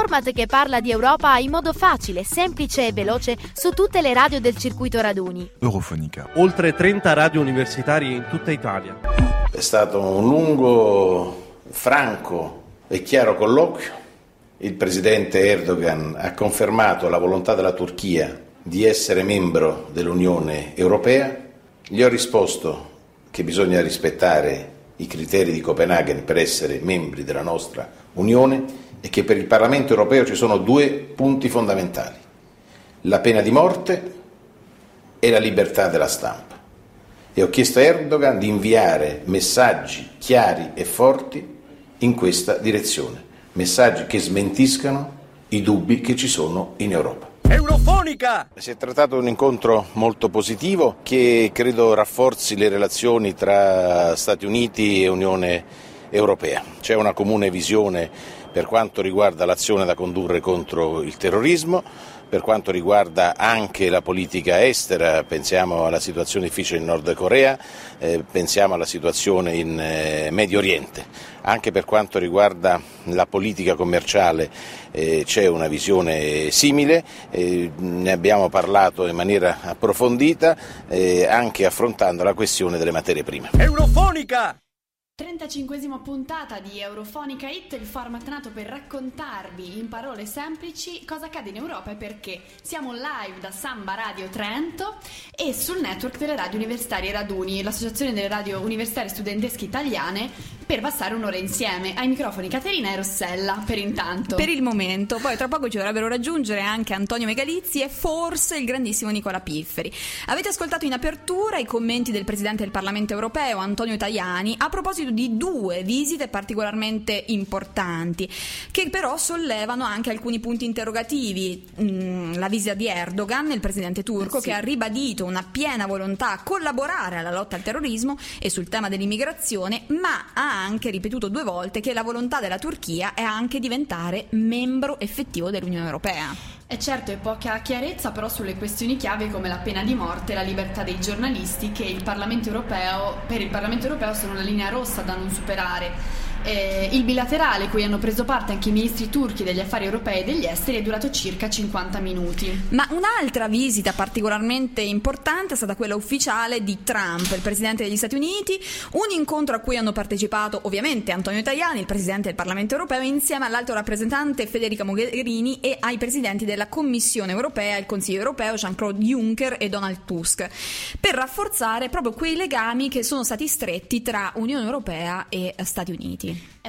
format che parla di Europa in modo facile, semplice e veloce su tutte le radio del circuito raduni. Eurofonica. Oltre 30 radio universitarie in tutta Italia. È stato un lungo, franco e chiaro colloquio. Il presidente Erdogan ha confermato la volontà della Turchia di essere membro dell'Unione Europea. Gli ho risposto che bisogna rispettare i criteri di Copenaghen per essere membri della nostra Unione e che per il Parlamento europeo ci sono due punti fondamentali: la pena di morte e la libertà della stampa. E ho chiesto a Erdogan di inviare messaggi chiari e forti in questa direzione, messaggi che smentiscano i dubbi che ci sono in Europa. Eurofonica! Si è trattato di un incontro molto positivo che credo rafforzi le relazioni tra Stati Uniti e Unione Europea. C'è una comune visione per quanto riguarda l'azione da condurre contro il terrorismo, per quanto riguarda anche la politica estera, pensiamo alla situazione difficile in Nord Corea, pensiamo alla situazione in Medio Oriente. Anche per quanto riguarda la politica commerciale c'è una visione simile, ne abbiamo parlato in maniera approfondita, anche affrontando la questione delle materie prime. Eurofonica! 35esima puntata di Eurofonica Hit, il format nato per raccontarvi in parole semplici cosa accade in Europa e perché. Siamo live da Samba Radio Trento e sul network delle radio universitarie Raduni, l'associazione delle radio universitarie studentesche italiane, per passare un'ora insieme. Ai microfoni Caterina e Rossella, per intanto. Per il momento, poi tra poco ci dovrebbero raggiungere anche Antonio Megalizzi e forse il grandissimo Nicola Pifferi. Avete ascoltato in apertura i commenti del Presidente del Parlamento Europeo, Antonio Tajani, a proposito di due visite particolarmente importanti, che però sollevano anche alcuni punti interrogativi. La visita di Erdogan, il presidente turco, che ha ribadito una piena volontà a collaborare alla lotta al terrorismo e sul tema dell'immigrazione, ma ha anche ripetuto 2 volte che la volontà della Turchia è anche diventare membro effettivo dell'Unione Europea. E certo, è poca chiarezza però sulle questioni chiave come la pena di morte e la libertà dei giornalisti, che per il Parlamento europeo sono una linea rossa da non superare. Il bilaterale, cui hanno preso parte anche i ministri turchi degli affari europei e degli esteri, è durato circa 50 minuti. Ma un'altra visita particolarmente importante è stata quella ufficiale di Trump, il presidente degli Stati Uniti, un incontro a cui hanno partecipato ovviamente Antonio Tajani, il presidente del Parlamento europeo, insieme all'alto rappresentante Federica Mogherini e ai presidenti della Commissione europea e il Consiglio europeo Jean-Claude Juncker e Donald Tusk, per rafforzare proprio quei legami che sono stati stretti tra Unione Europea e Stati Uniti.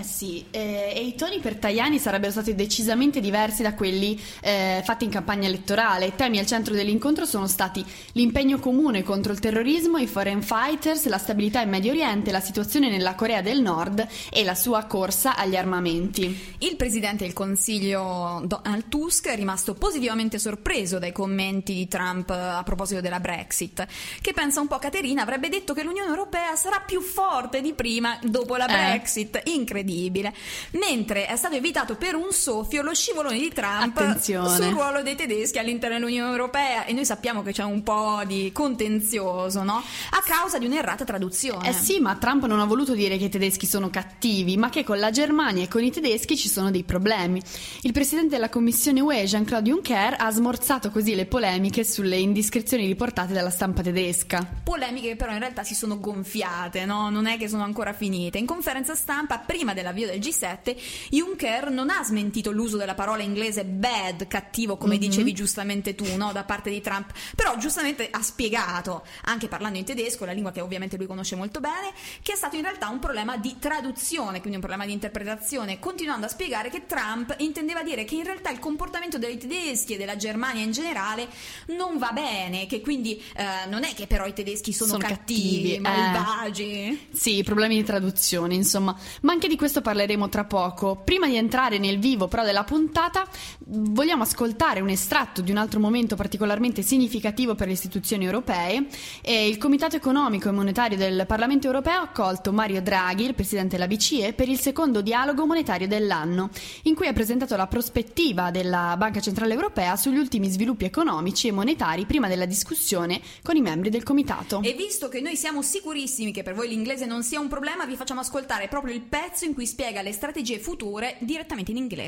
E i toni per Tajani sarebbero stati decisamente diversi da quelli fatti in campagna elettorale. I temi al centro dell'incontro sono stati l'impegno comune contro il terrorismo, i foreign fighters, la stabilità in Medio Oriente, la situazione nella Corea del Nord e la sua corsa agli armamenti. Il presidente del Consiglio Donald Tusk è rimasto positivamente sorpreso dai commenti di Trump a proposito della Brexit, che pensa un po' Caterina avrebbe detto che l'Unione Europea sarà più forte di prima dopo la Brexit. Incredibile. Mentre è stato evitato per un soffio lo scivolone di Trump sul ruolo dei tedeschi all'interno dell'Unione Europea, e noi sappiamo che c'è un po' di contenzioso, no? A causa di un'errata traduzione. Sì, ma Trump non ha voluto dire che i tedeschi sono cattivi, ma che con la Germania e con i tedeschi ci sono dei problemi. Il presidente della Commissione UE, Jean-Claude Juncker, ha smorzato così le polemiche sulle indiscrezioni riportate dalla stampa tedesca. Polemiche che però in realtà si sono gonfiate, no? Non è che sono ancora finite. In conferenza stampa, prima dell'avvio del G7, Juncker non ha smentito l'uso della parola inglese bad, cattivo, come dicevi giustamente tu, no? Da parte di Trump, però giustamente ha spiegato, anche parlando in tedesco, la lingua che ovviamente lui conosce molto bene, che è stato in realtà un problema di traduzione, quindi un problema di interpretazione, continuando a spiegare che Trump intendeva dire che in realtà il comportamento dei tedeschi e della Germania in generale non va bene, che quindi non è che però i tedeschi sono cattivi, malvagi. Sì, problemi di traduzione, insomma. Ma anche di questo parleremo tra poco. Prima di entrare nel vivo però della puntata, vogliamo ascoltare un estratto di un altro momento particolarmente significativo per le istituzioni europee. Il Comitato Economico e Monetario del Parlamento Europeo ha accolto Mario Draghi, il presidente della BCE, per il secondo dialogo monetario dell'anno, in cui ha presentato la prospettiva della Banca Centrale Europea sugli ultimi sviluppi economici e monetari prima della discussione con i membri del Comitato. E visto che noi siamo sicurissimi che per voi l'inglese non sia un problema, vi facciamo ascoltare proprio il pezzo in cui spiega le strategie future direttamente in inglese.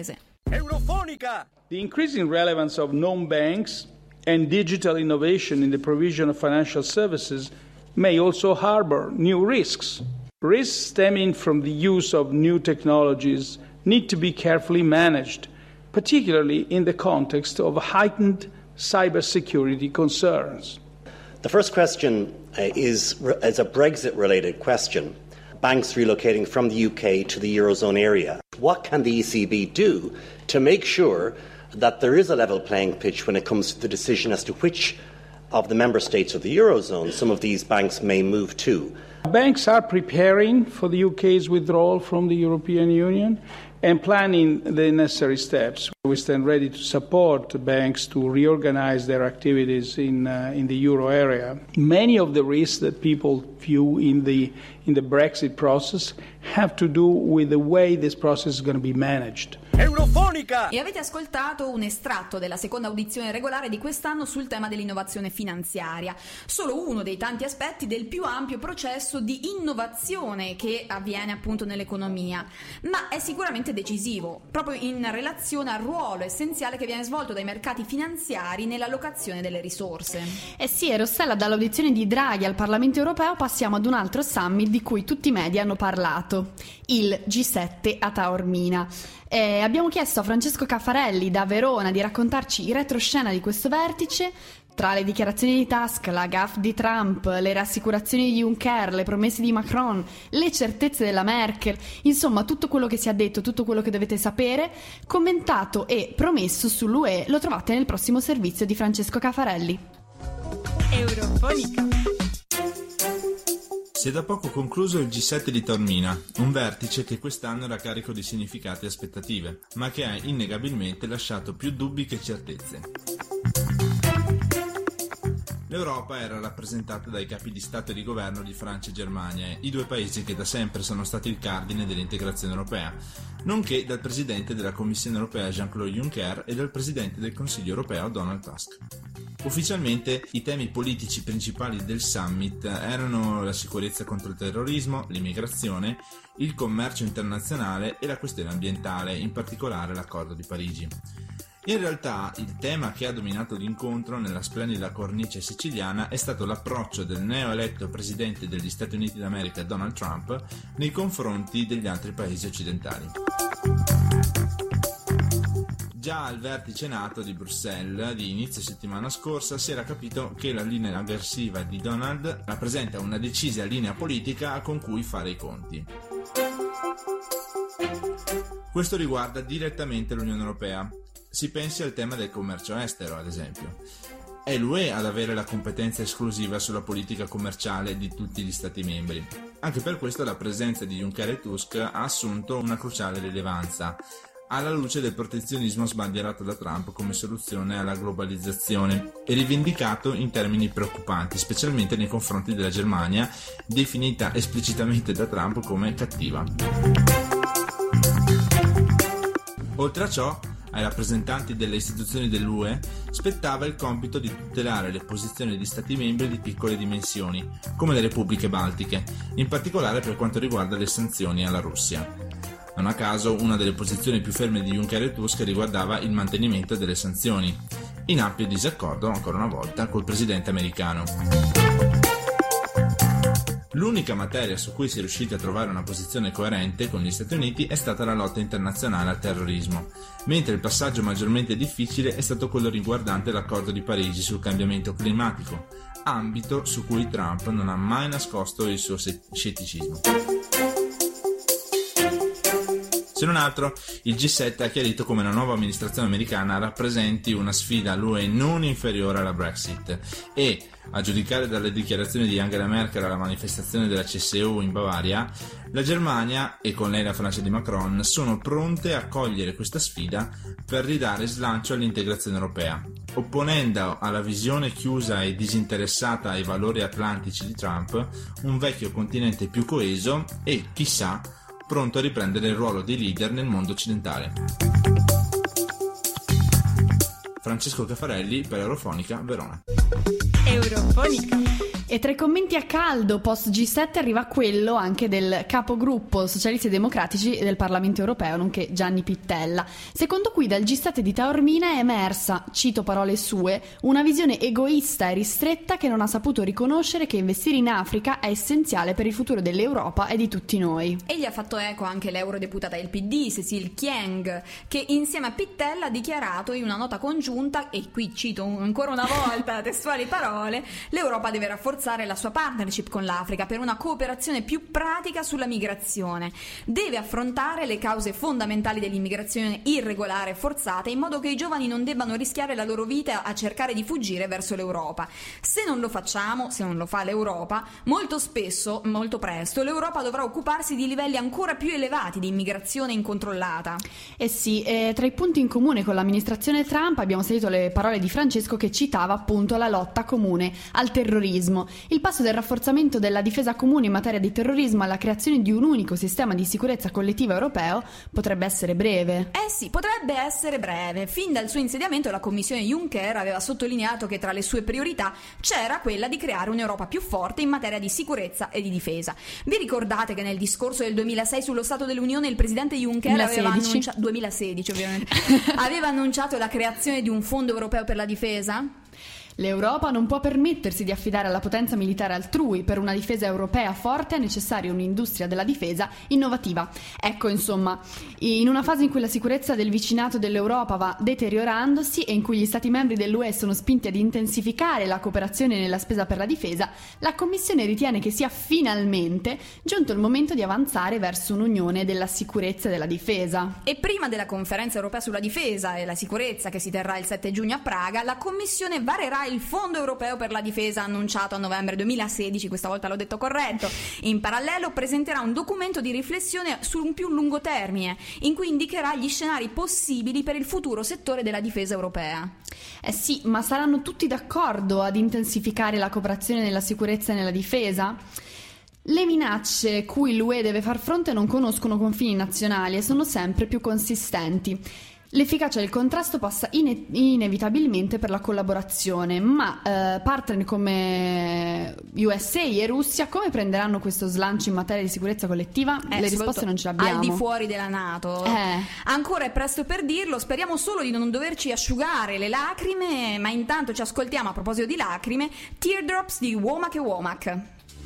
Eurofonica! The increasing relevance of known banks and digital innovation in the provision of financial services may also harbor new risks. Risks stemming from the use of new technologies need to be carefully managed, particularly in the context of heightened cybersecurity concerns. The first question is a Brexit-related question. Banks relocating from the UK to the Eurozone area. What can the ECB do to make sure that there is a level playing pitch when it comes to the decision as to which of the member states of the Eurozone some of these banks may move to? Banks are preparing for the UK's withdrawal from the European Union and planning the necessary steps. We stand ready to support banks to reorganize their activities in the euro area. Many of the risks that people view in the Brexit process have to do with the way this process is going to be managed. Eurofonica! E avete ascoltato un estratto della seconda audizione regolare di quest'anno sul tema dell'innovazione finanziaria. Solo uno dei tanti aspetti del più ampio processo di innovazione che avviene appunto nell'economia, ma è sicuramente decisivo, proprio in relazione al ruolo essenziale che viene svolto dai mercati finanziari nell'allocazione delle risorse. Sì, Rossella, dall'audizione di Draghi al Parlamento europeo passiamo ad un altro summit di cui tutti i media hanno parlato, il G7 a Taormina. Abbiamo chiesto a Francesco Caffarelli da Verona di raccontarci in retroscena di questo vertice, tra le dichiarazioni di Tusk, la gaffe di Trump, le rassicurazioni di Juncker, le promesse di Macron, le certezze della Merkel, insomma tutto quello che si è detto, tutto quello che dovete sapere, commentato e promesso sull'UE, lo trovate nel prossimo servizio di Francesco Caffarelli. Eurofonica. Si è da poco concluso il G7 di Taormina, un vertice che quest'anno era carico di significati e aspettative, ma che ha innegabilmente lasciato più dubbi che certezze. L'Europa era rappresentata dai capi di Stato e di governo di Francia e Germania, i due paesi che da sempre sono stati il cardine dell'integrazione europea, nonché dal Presidente della Commissione europea Jean-Claude Juncker e dal Presidente del Consiglio europeo Donald Tusk. Ufficialmente i temi politici principali del summit erano la sicurezza contro il terrorismo, l'immigrazione, il commercio internazionale e la questione ambientale, in particolare l'Accordo di Parigi. In realtà il tema che ha dominato l'incontro nella splendida cornice siciliana è stato l'approccio del neoeletto presidente degli Stati Uniti d'America Donald Trump nei confronti degli altri paesi occidentali. Già al vertice NATO di Bruxelles di inizio settimana scorsa si era capito che la linea aggressiva di Donald rappresenta una decisa linea politica con cui fare i conti. Questo riguarda direttamente l'Unione Europea. Si pensi al tema del commercio estero, ad esempio. È l'UE ad avere la competenza esclusiva sulla politica commerciale di tutti gli Stati membri. Anche per questo la presenza di Juncker e Tusk ha assunto una cruciale rilevanza, alla luce del protezionismo sbandierato da Trump come soluzione alla globalizzazione e rivendicato in termini preoccupanti, specialmente nei confronti della Germania, definita esplicitamente da Trump come cattiva. Oltre a ciò, ai rappresentanti delle istituzioni dell'UE spettava il compito di tutelare le posizioni di Stati membri di piccole dimensioni, come le repubbliche baltiche, in particolare per quanto riguarda le sanzioni alla Russia. Non a caso, una delle posizioni più ferme di Juncker e Tusk riguardava il mantenimento delle sanzioni, in ampio disaccordo, ancora una volta, col presidente americano. L'unica materia su cui si è riusciti a trovare una posizione coerente con gli Stati Uniti è stata la lotta internazionale al terrorismo, mentre il passaggio maggiormente difficile è stato quello riguardante l'Accordo di Parigi sul cambiamento climatico, ambito su cui Trump non ha mai nascosto il suo scetticismo. Se non altro, il G7 ha chiarito come la nuova amministrazione americana rappresenti una sfida all'UE non inferiore alla Brexit e, a giudicare dalle dichiarazioni di Angela Merkel alla manifestazione della CSU in Bavaria, la Germania e con lei la Francia di Macron sono pronte a cogliere questa sfida per ridare slancio all'integrazione europea, opponendo alla visione chiusa e disinteressata ai valori atlantici di Trump un vecchio continente più coeso e, chissà, pronto a riprendere il ruolo di leader nel mondo occidentale. Francesco Caffarelli per Eurofonica, Verona. Eurofonica. E tra i commenti a caldo post G7 arriva quello anche del capogruppo Socialisti e Democratici del Parlamento Europeo, nonché Gianni Pittella, secondo cui dal G7 di Taormina è emersa, cito parole sue, una visione egoista e ristretta che non ha saputo riconoscere che investire in Africa è essenziale per il futuro dell'Europa e di tutti noi. E gli ha fatto eco anche l'eurodeputata del PD, Cécile Kyenge, che insieme a Pittella ha dichiarato in una nota congiunta, e qui cito ancora una volta testuali parole, l'Europa deve rafforzare la sua partnership con l'Africa per una cooperazione più pratica sulla migrazione. Deve affrontare le cause fondamentali dell'immigrazione irregolare e forzata in modo che i giovani non debbano rischiare la loro vita a cercare di fuggire verso l'Europa. Se non lo facciamo, se non lo fa l'Europa, molto spesso, molto presto, l'Europa dovrà occuparsi di livelli ancora più elevati di immigrazione incontrollata. Eh sì, tra i punti in comune con l'amministrazione Trump abbiamo sentito le parole di Francesco che citava appunto la lotta comune al terrorismo. Il passo del rafforzamento della difesa comune in materia di terrorismo alla creazione di un unico sistema di sicurezza collettiva europeo potrebbe essere breve. Eh sì, potrebbe essere breve. Fin dal suo insediamento la Commissione Juncker aveva sottolineato che tra le sue priorità c'era quella di creare un'Europa più forte in materia di sicurezza e di difesa. Vi ricordate che nel discorso del 2006 sullo Stato dell'Unione il presidente Juncker 2016 ovviamente, aveva annunciato la creazione di un fondo europeo per la difesa? L'Europa non può permettersi di affidare alla potenza militare altrui. Per una difesa europea forte è necessaria un'industria della difesa innovativa. Ecco, insomma, in una fase in cui la sicurezza del vicinato dell'Europa va deteriorandosi e in cui gli Stati membri dell'UE sono spinti ad intensificare la cooperazione nella spesa per la difesa, la Commissione ritiene che sia finalmente giunto il momento di avanzare verso un'unione della sicurezza e della difesa. E prima della conferenza europea sulla difesa e la sicurezza che si terrà il 7 giugno a Praga, la Commissione varerà il Fondo Europeo per la Difesa annunciato a novembre 2016, questa volta l'ho detto corretto. In parallelo presenterà un documento di riflessione su un più lungo termine, in cui indicherà gli scenari possibili per il futuro settore della difesa europea. Eh sì, ma saranno tutti d'accordo ad intensificare la cooperazione nella sicurezza e nella difesa? Le minacce cui l'UE deve far fronte non conoscono confini nazionali e sono sempre più consistenti. L'efficacia del contrasto passa inevitabilmente per la collaborazione, ma partner come USA e Russia come prenderanno questo slancio in materia di sicurezza collettiva? Le risposte non ce le abbiamo. Al di fuori della NATO. Ancora è presto per dirlo, speriamo solo di non doverci asciugare le lacrime, ma intanto ci ascoltiamo, a proposito di lacrime, Teardrops di Womack e Womack.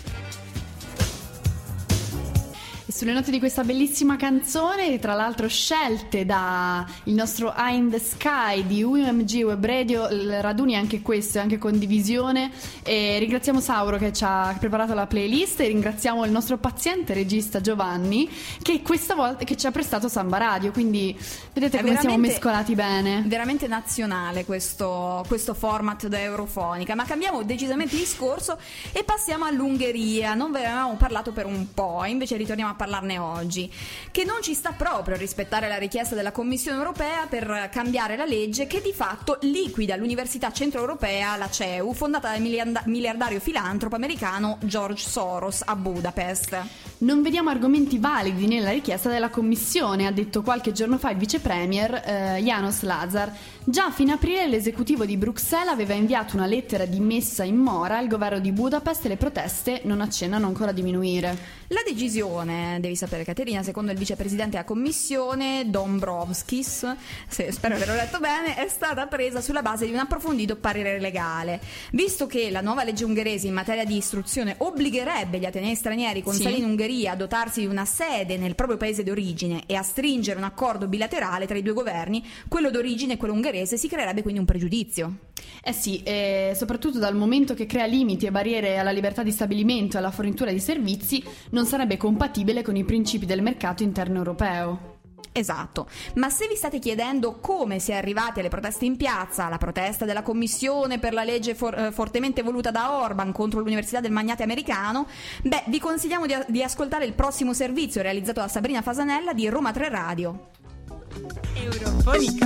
Sulle note di questa bellissima canzone, tra l'altro scelte da il nostro Eye in the Sky di UMG Web Radio, raduni anche questo, anche condivisione, e ringraziamo Sauro che ci ha preparato la playlist e ringraziamo il nostro paziente regista Giovanni che questa volta che ci ha prestato Samba Radio, quindi vedete come siamo mescolati bene. Veramente nazionale questo format da Eurofonica, ma cambiamo decisamente discorso e passiamo all'Ungheria. Non ve ne avevamo parlato per un po', invece ritorniamo a parlarne oggi, che non ci sta proprio a rispettare la richiesta della Commissione europea per cambiare la legge che di fatto liquida l'Università Centroeuropea, la CEU, fondata dal miliardario filantropo americano George Soros a Budapest. Non vediamo argomenti validi nella richiesta della Commissione, ha detto qualche giorno fa il vice premier János Lázár. Già a fine aprile l'esecutivo di Bruxelles aveva inviato una lettera di messa in mora al governo di Budapest e le proteste non accennano ancora a diminuire. La decisione, devi sapere Caterina, secondo il vicepresidente della Commissione Dombrovskis, spero averlo letto bene, è stata presa sulla base di un approfondito parere legale. Visto che la nuova legge ungherese in materia di istruzione obbligherebbe gli atenei stranieri con sede in Ungheria a dotarsi di una sede nel proprio paese d'origine e a stringere un accordo bilaterale tra i due governi, quello d'origine e quello ungherese, si creerebbe quindi un pregiudizio. Eh sì, soprattutto dal momento che crea limiti e barriere alla libertà di stabilimento e alla fornitura di servizi, non sarebbe compatibile con i principi del mercato interno europeo. Esatto, ma se vi state chiedendo come si è arrivati alle proteste in piazza, alla protesta della Commissione per la legge fortemente voluta da Orban contro l'Università del magnate americano, vi consigliamo di ascoltare il prossimo servizio realizzato da Sabrina Fasanella di Roma 3 Radio. Eurofonica.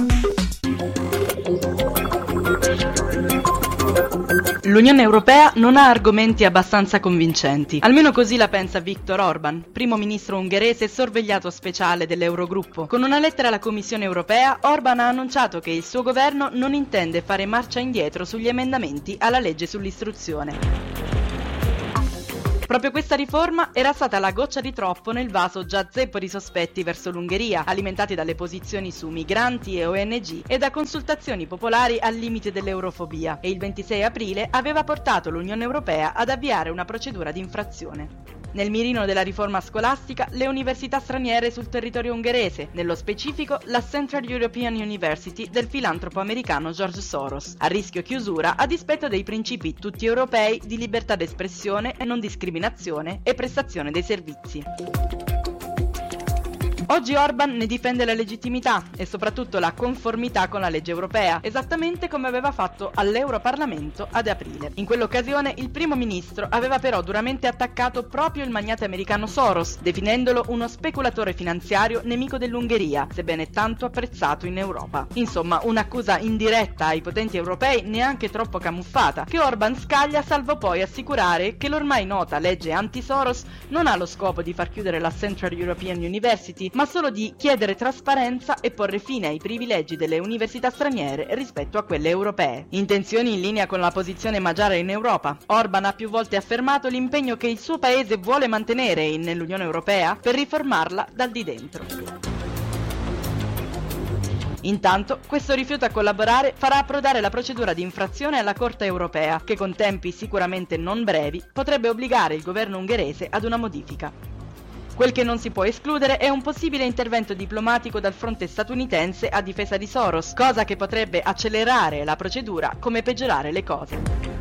L'Unione Europea non ha argomenti abbastanza convincenti. Almeno così la pensa Viktor Orban, primo ministro ungherese sorvegliato speciale dell'Eurogruppo. Con una lettera alla Commissione Europea, Orban ha annunciato che il suo governo non intende fare marcia indietro sugli emendamenti alla legge sull'istruzione. Proprio questa riforma era stata la goccia di troppo nel vaso già zeppo di sospetti verso l'Ungheria, alimentati dalle posizioni su migranti e ONG e da consultazioni popolari al limite dell'eurofobia, e il 26 aprile aveva portato l'Unione Europea ad avviare una procedura di infrazione. Nel mirino della riforma scolastica, le università straniere sul territorio ungherese, nello specifico la Central European University del filantropo americano George Soros, a rischio chiusura a dispetto dei principi tutti europei di libertà d'espressione, non discriminazione e prestazione dei servizi. Oggi Orban ne difende la legittimità e soprattutto la conformità con la legge europea, esattamente come aveva fatto all'Europarlamento ad aprile. In quell'occasione il primo ministro aveva però duramente attaccato proprio il magnate americano Soros, definendolo uno speculatore finanziario nemico dell'Ungheria, sebbene tanto apprezzato in Europa. Insomma, un'accusa indiretta ai potenti europei, neanche troppo camuffata, che Orban scaglia salvo poi assicurare che l'ormai nota legge anti-Soros non ha lo scopo di far chiudere la Central European University, ma solo di chiedere trasparenza e porre fine ai privilegi delle università straniere rispetto a quelle europee. Intenzioni in linea con la posizione magiare in Europa. Orban ha più volte affermato l'impegno che il suo paese vuole mantenere nell'Unione Europea per riformarla dal di dentro. Intanto, questo rifiuto a collaborare farà approdare la procedura di infrazione alla Corte europea, che con tempi sicuramente non brevi potrebbe obbligare il governo ungherese ad una modifica. Quel che non si può escludere è un possibile intervento diplomatico dal fronte statunitense a difesa di Soros, cosa che potrebbe accelerare la procedura come peggiorare le cose.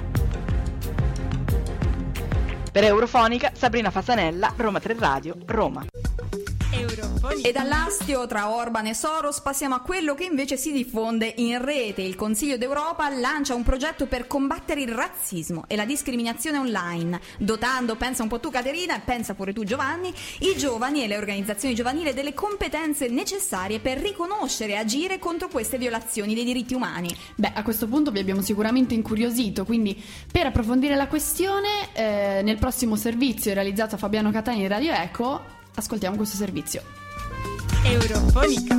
Per Eurofonica, Sabrina Fasanella, Roma 3 Radio, Roma. E dall'astio tra Orban e Soros passiamo a quello che invece si diffonde in rete. Il Consiglio d'Europa lancia un progetto per combattere il razzismo e la discriminazione online, dotando, pensa un po' tu Caterina e pensa pure tu Giovanni, i giovani e le organizzazioni giovanili delle competenze necessarie per riconoscere e agire contro queste violazioni dei diritti umani. Beh, a questo punto vi abbiamo sicuramente incuriosito, quindi per approfondire la questione nel prossimo servizio realizzato a Fabiano Catania e Radio Eco ascoltiamo questo servizio. Eurofonica.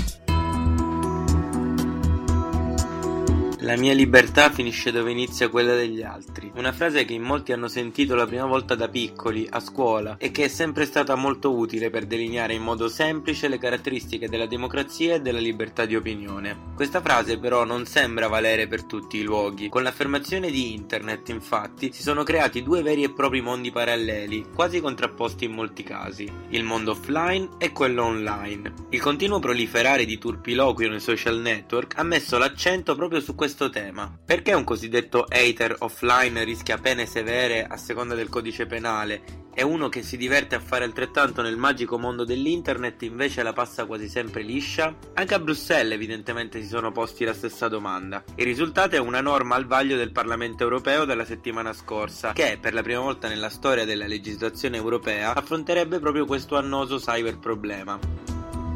La mia libertà finisce dove inizia quella degli altri. Una frase che in molti hanno sentito la prima volta da piccoli, a scuola, e che è sempre stata molto utile per delineare in modo semplice le caratteristiche della democrazia e della libertà di opinione. Questa frase però non sembra valere per tutti i luoghi. Con l'affermazione di Internet, infatti, si sono creati due veri e propri mondi paralleli, quasi contrapposti in molti casi: il mondo offline e quello online. Il continuo proliferare di turpiloquio nei social network ha messo l'accento proprio su questo tema. Perché un cosiddetto hater offline rischia pene severe a seconda del codice penale e uno che si diverte a fare altrettanto nel magico mondo dell'internet invece la passa quasi sempre liscia? Anche a Bruxelles evidentemente si sono posti la stessa domanda. Il risultato è una norma al vaglio del Parlamento europeo della settimana scorsa che, per la prima volta nella storia della legislazione europea, affronterebbe proprio questo annoso cyber problema.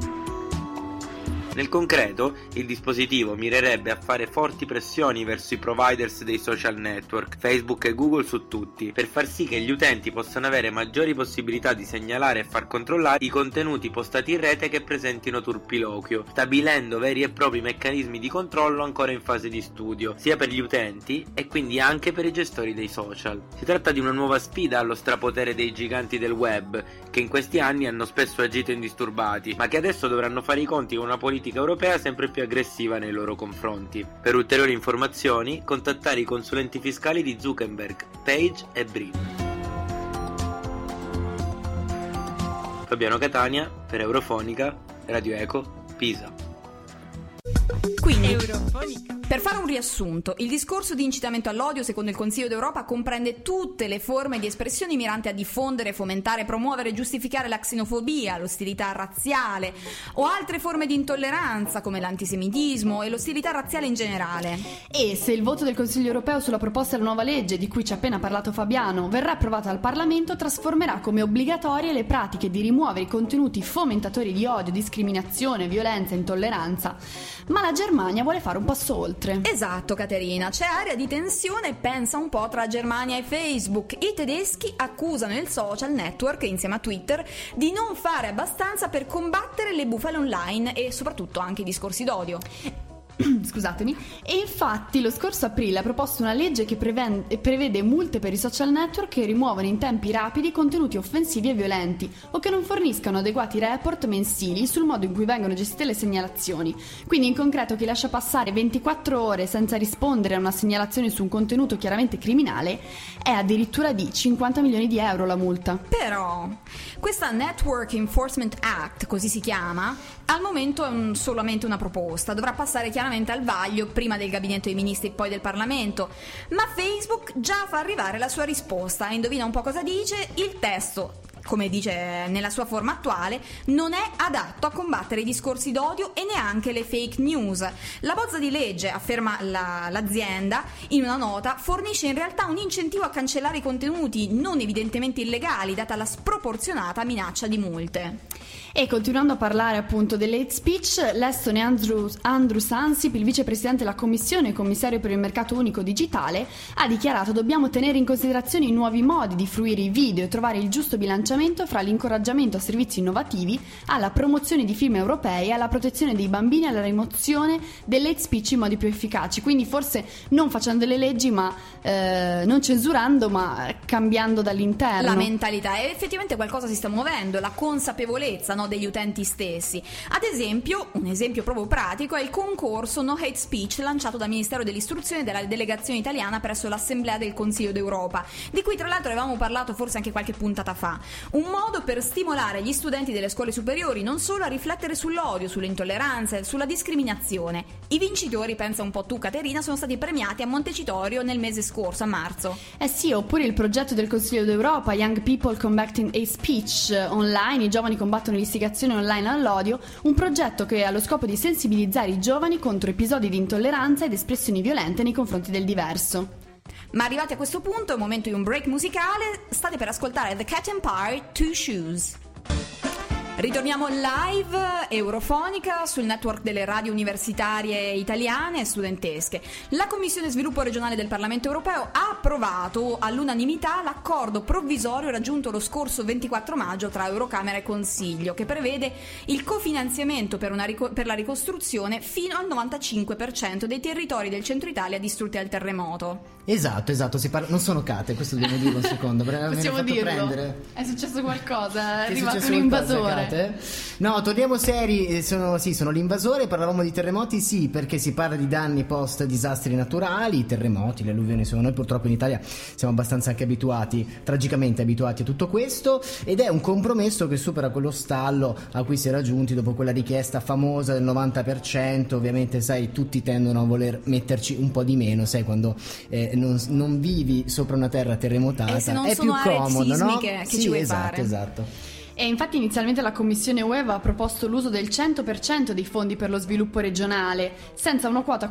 Nel concreto, il dispositivo mirerebbe a fare forti pressioni verso i providers dei social network, Facebook e Google su tutti, per far sì che gli utenti possano avere maggiori possibilità di segnalare e far controllare i contenuti postati in rete che presentino turpiloquio, stabilendo veri e propri meccanismi di controllo ancora in fase di studio, sia per gli utenti e quindi anche per i gestori dei social. Si tratta di una nuova sfida allo strapotere dei giganti del web, che in questi anni hanno spesso agito indisturbati, ma che adesso dovranno fare i conti con una politica europea sempre più aggressiva nei loro confronti. Per ulteriori informazioni, contattare i consulenti fiscali di Zuckerberg, Page e Brin. Fabiano Catania per Eurofonica, Radio Eco, Pisa. Quindi, per fare un riassunto, il discorso di incitamento all'odio secondo il Consiglio d'Europa comprende tutte le forme di espressioni miranti a diffondere, fomentare, promuovere e giustificare la xenofobia, l'ostilità razziale o altre forme di intolleranza come l'antisemitismo e l'ostilità razziale in generale. E se il voto del Consiglio europeo sulla proposta della nuova legge di cui ci ha appena parlato Fabiano verrà approvata dal Parlamento, trasformerà come obbligatorie le pratiche di rimuovere i contenuti fomentatori di odio, discriminazione, violenza e intolleranza. Ma la Germania vuole fare un passo oltre. Esatto, Caterina, c'è area di tensione, pensa un po', tra Germania e Facebook. I tedeschi accusano il social network, insieme a Twitter, di non fare abbastanza per combattere le bufale online e soprattutto anche i discorsi d'odio. Scusatemi. E infatti lo scorso aprile ha proposto una legge che prevede multe per i social network che rimuovono in tempi rapidi contenuti offensivi e violenti o che non forniscano adeguati report mensili sul modo in cui vengono gestite le segnalazioni. Quindi in concreto chi lascia passare 24 ore senza rispondere a una segnalazione su un contenuto chiaramente criminale è addirittura di 50 milioni di euro la multa. Però questa Network Enforcement Act, così si chiama, al momento è solamente una proposta, dovrà passare chiaramente al vaglio prima del gabinetto dei ministri e poi del Parlamento, ma Facebook già fa arrivare la sua risposta. Indovina un po' cosa dice? Il testo, come dice nella sua forma attuale, non è adatto a combattere i discorsi d'odio e neanche le fake news. La bozza di legge, afferma l'azienda in una nota, fornisce in realtà un incentivo a cancellare i contenuti non evidentemente illegali, data la sproporzionata minaccia di multe. E continuando a parlare appunto dell'hate speech, l'estone Andrus Ansip, il vicepresidente della Commissione e commissario per il mercato unico digitale, ha dichiarato: dobbiamo tenere in considerazione i nuovi modi di fruire i video e trovare il giusto bilanciamento fra l'incoraggiamento a servizi innovativi, alla promozione di film europei, alla protezione dei bambini e alla rimozione dell'hate speech in modi più efficaci. Quindi forse non facendo delle leggi, ma non censurando, ma cambiando dall'interno la mentalità. E effettivamente qualcosa si sta muovendo, la consapevolezza, no, degli utenti stessi. Ad esempio, un esempio proprio pratico è il concorso No Hate Speech lanciato dal Ministero dell'Istruzione e dalla delegazione italiana presso l'Assemblea del Consiglio d'Europa, di cui tra l'altro avevamo parlato forse anche qualche puntata fa. Un modo per stimolare gli studenti delle scuole superiori non solo a riflettere sull'odio, sull'intolleranza e sulla discriminazione. I vincitori, pensa un po' tu Caterina, sono stati premiati a Montecitorio nel mese scorso, a marzo. Sì, oppure il progetto del Consiglio d'Europa Young People Combating Hate Speech Online, i giovani combattono l'istigazione online all'odio, un progetto che ha lo scopo di sensibilizzare i giovani contro episodi di intolleranza ed espressioni violente nei confronti del diverso. Ma arrivati a questo punto è il momento di un break musicale. State per ascoltare The Cat Empire, Two Shoes. Ritorniamo live, Eurofonica, sul network delle radio universitarie italiane e studentesche. La Commissione Sviluppo Regionale del Parlamento Europeo ha approvato all'unanimità l'accordo provvisorio raggiunto lo scorso 24 maggio tra Eurocamera e Consiglio, che prevede il cofinanziamento per la ricostruzione fino al 95% dei territori del centro Italia distrutti dal terremoto. Esatto, non sono cate, questo dobbiamo dire un secondo. Possiamo dirlo? Prendere. È successo qualcosa, è arrivato un invasore. No, torniamo seri, sono l'invasore. Parlavamo di terremoti, sì, perché si parla di danni post disastri naturali, i terremoti, le alluvioni. Noi purtroppo in Italia siamo abbastanza anche tragicamente abituati a tutto questo, ed è un compromesso che supera quello stallo a cui si è raggiunti dopo quella richiesta famosa del 90%. Ovviamente sai, tutti tendono a voler metterci un po' di meno, sai, quando non vivi sopra una terra terremotata, e se non è sono più comodo, no? Che ci vuoi fare. Esatto. E infatti inizialmente la Commissione UE aveva proposto l'uso del 100% dei fondi per lo sviluppo regionale, senza una quota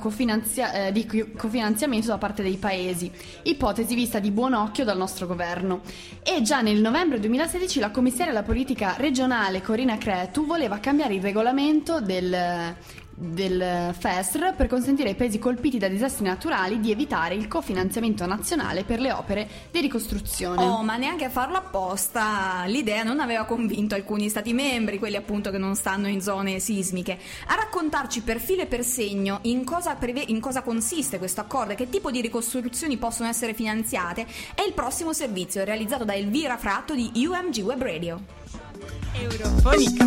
di cofinanziamento da parte dei paesi, ipotesi vista di buon occhio dal nostro governo. E già nel novembre 2016 la commissaria alla politica regionale Corina Cretu voleva cambiare il regolamento del FESR per consentire ai paesi colpiti da disastri naturali di evitare il cofinanziamento nazionale per le opere di ricostruzione. Oh, ma neanche a farlo apposta, l'idea non aveva convinto alcuni stati membri, quelli appunto che non stanno in zone sismiche. A raccontarci per filo e per segno in cosa consiste questo accordo e che tipo di ricostruzioni possono essere finanziate è il prossimo servizio realizzato da Elvira Fratto di UMG Web Radio. Eurofonica.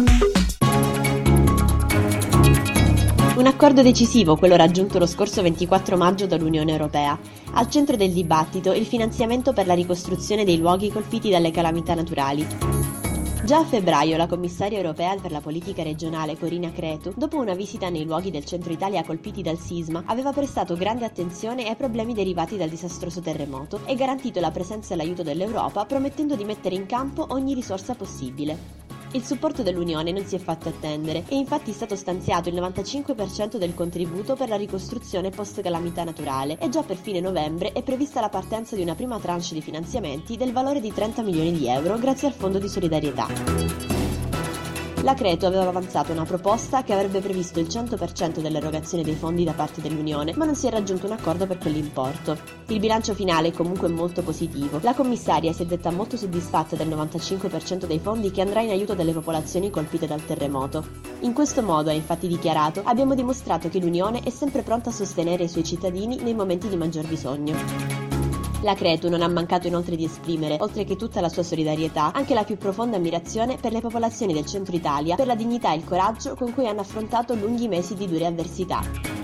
Un accordo decisivo, quello raggiunto lo scorso 24 maggio dall'Unione Europea. Al centro del dibattito il finanziamento per la ricostruzione dei luoghi colpiti dalle calamità naturali. Già a febbraio la commissaria europea per la politica regionale Corina Cretu, dopo una visita nei luoghi del centro Italia colpiti dal sisma, aveva prestato grande attenzione ai problemi derivati dal disastroso terremoto e garantito la presenza e l'aiuto dell'Europa, promettendo di mettere in campo ogni risorsa possibile. Il supporto dell'Unione non si è fatto attendere e infatti è stato stanziato il 95% del contributo per la ricostruzione post-calamità naturale e già per fine novembre è prevista la partenza di una prima tranche di finanziamenti del valore di 30 milioni di euro grazie al Fondo di solidarietà. La Cretu aveva avanzato una proposta che avrebbe previsto il 100% dell'erogazione dei fondi da parte dell'Unione, ma non si è raggiunto un accordo per quell'importo. Il bilancio finale è comunque molto positivo. La commissaria si è detta molto soddisfatta del 95% dei fondi che andrà in aiuto delle popolazioni colpite dal terremoto. In questo modo, ha infatti dichiarato, abbiamo dimostrato che l'Unione è sempre pronta a sostenere i suoi cittadini nei momenti di maggior bisogno. La Cretu non ha mancato inoltre di esprimere, oltre che tutta la sua solidarietà, anche la più profonda ammirazione per le popolazioni del centro Italia, per la dignità e il coraggio con cui hanno affrontato lunghi mesi di dure avversità.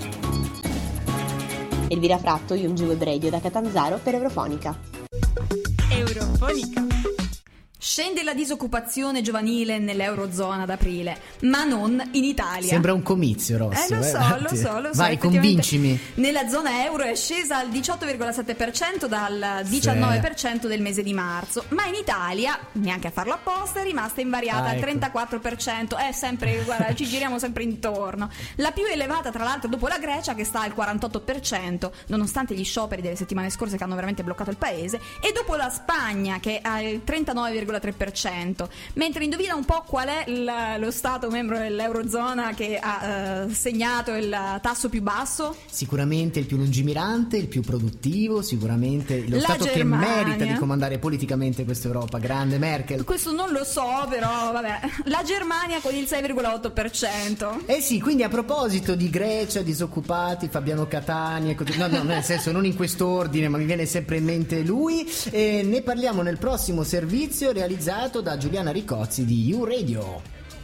Elvira Fratto, Young Web Radio da Catanzaro per Eurofonica. Eurofonica. Scende la disoccupazione giovanile nell'Eurozona ad aprile, ma non in Italia. Sembra un comizio, Rossi. Lo so. Vai, convincimi. Nella zona euro è scesa al 18,7% dal 19% del mese di marzo, ma in Italia, neanche a farlo apposta, è rimasta invariata al 34%. È sempre, guarda, ci giriamo sempre intorno. La più elevata, tra l'altro, dopo la Grecia, che sta al 48%, nonostante gli scioperi delle settimane scorse che hanno veramente bloccato il paese, e dopo la Spagna, che ha il 39,3%. Mentre indovina un po' qual è lo stato membro dell'Eurozona che ha segnato il tasso più basso? Sicuramente il più lungimirante, il più produttivo, sicuramente lo Stato Germania, che merita di comandare politicamente questa Europa. Grande Merkel. Questo non lo so, però vabbè. La Germania con il 6,8%. Eh sì, quindi a proposito di Grecia, disoccupati, Fabiano Catania, no, nel senso non in quest'ordine, ma mi viene sempre in mente lui, e ne parliamo nel prossimo servizio realizzato da Giuliana Ricozzi di You Radio.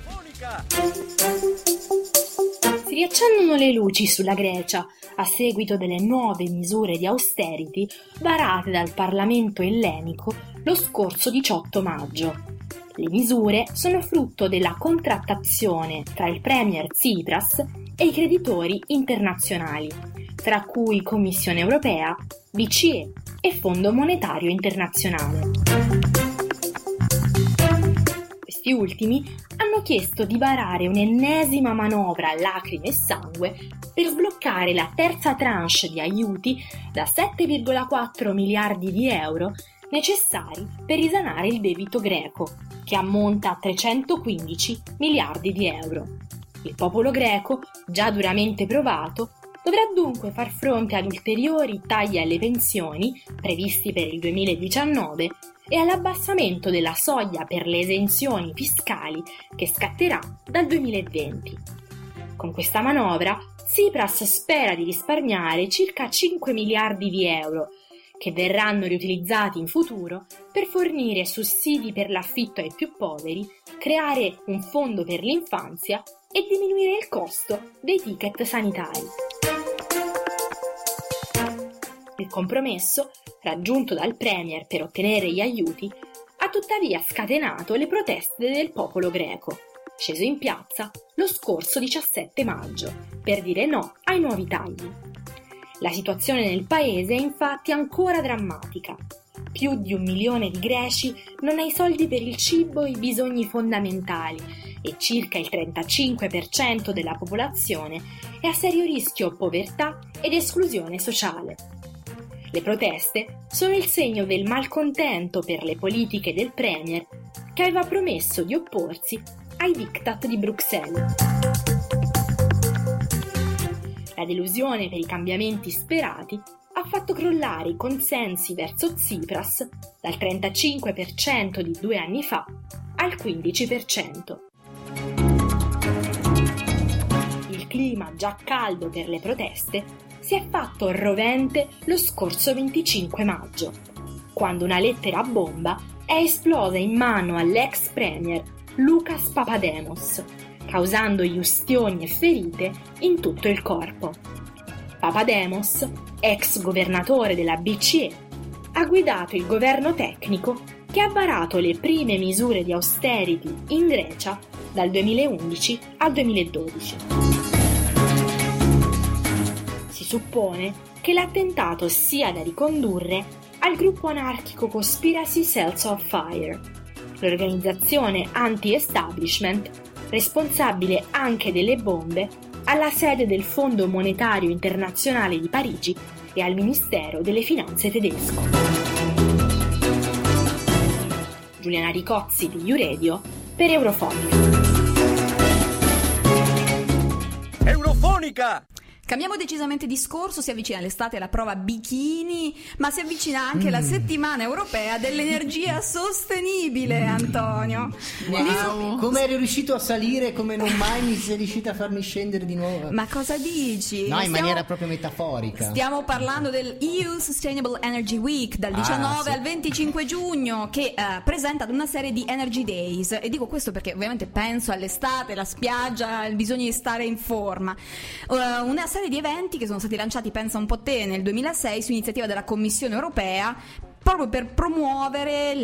Si riaccendono le luci sulla Grecia a seguito delle nuove misure di austerity varate dal Parlamento ellenico lo scorso 18 maggio. Le misure sono frutto della contrattazione tra il premier Tsipras e i creditori internazionali, tra cui Commissione Europea, BCE e Fondo Monetario Internazionale. Questi ultimi hanno chiesto di varare un'ennesima manovra a lacrime e sangue per sbloccare la terza tranche di aiuti da 7,4 miliardi di euro necessari per risanare il debito greco, che ammonta a 315 miliardi di euro. Il popolo greco, già duramente provato, dovrà dunque far fronte ad ulteriori tagli alle pensioni previsti per il 2019 e all'abbassamento della soglia per le esenzioni fiscali che scatterà dal 2020. Con questa manovra, Tsipras spera di risparmiare circa 5 miliardi di euro, che verranno riutilizzati in futuro per fornire sussidi per l'affitto ai più poveri, creare un fondo per l'infanzia e diminuire il costo dei ticket sanitari. Il compromesso, raggiunto dal premier per ottenere gli aiuti, ha tuttavia scatenato le proteste del popolo greco, sceso in piazza lo scorso 17 maggio per dire no ai nuovi tagli. La situazione nel paese è infatti ancora drammatica. Più di 1 milione di greci non ha i soldi per il cibo e i bisogni fondamentali e circa il 35% della popolazione è a serio rischio povertà ed esclusione sociale. Le proteste sono il segno del malcontento per le politiche del premier, che aveva promesso di opporsi ai diktat di Bruxelles. La delusione per i cambiamenti sperati ha fatto crollare i consensi verso Tsipras dal 35% di 2 anni fa al 15%. Il clima già caldo per le proteste si è fatto rovente lo scorso 25 maggio, quando una lettera bomba è esplosa in mano all'ex premier Lucas Papademos, causandogli ustioni e ferite in tutto il corpo. Papademos, ex governatore della BCE, ha guidato il governo tecnico che ha varato le prime misure di austerity in Grecia dal 2011 al 2012. Si suppone che l'attentato sia da ricondurre al gruppo anarchico Conspiracy Cells of Fire, l'organizzazione anti-establishment responsabile anche delle bombe alla sede del Fondo Monetario Internazionale di Parigi e al Ministero delle Finanze tedesco. Giuliana Ricozzi di You Radio per Eurofonica. Eurofonica! Cambiamo decisamente discorso, si avvicina l'estate alla prova bikini, ma si avvicina anche la settimana europea dell'energia sostenibile, Antonio. Wow. Come eri riuscito a salire come non mai mi sei riuscita a farmi scendere di nuovo? Ma cosa dici? No, in maniera proprio metaforica. Stiamo parlando del EU Sustainable Energy Week dal 19 al 25 giugno che presenta una serie di Energy Days, e dico questo perché ovviamente penso all'estate, la spiaggia, il bisogno di stare in forma. Una serie di eventi che sono stati lanciati, pensa un po' te, nel 2006 su iniziativa della Commissione europea, proprio per promuovere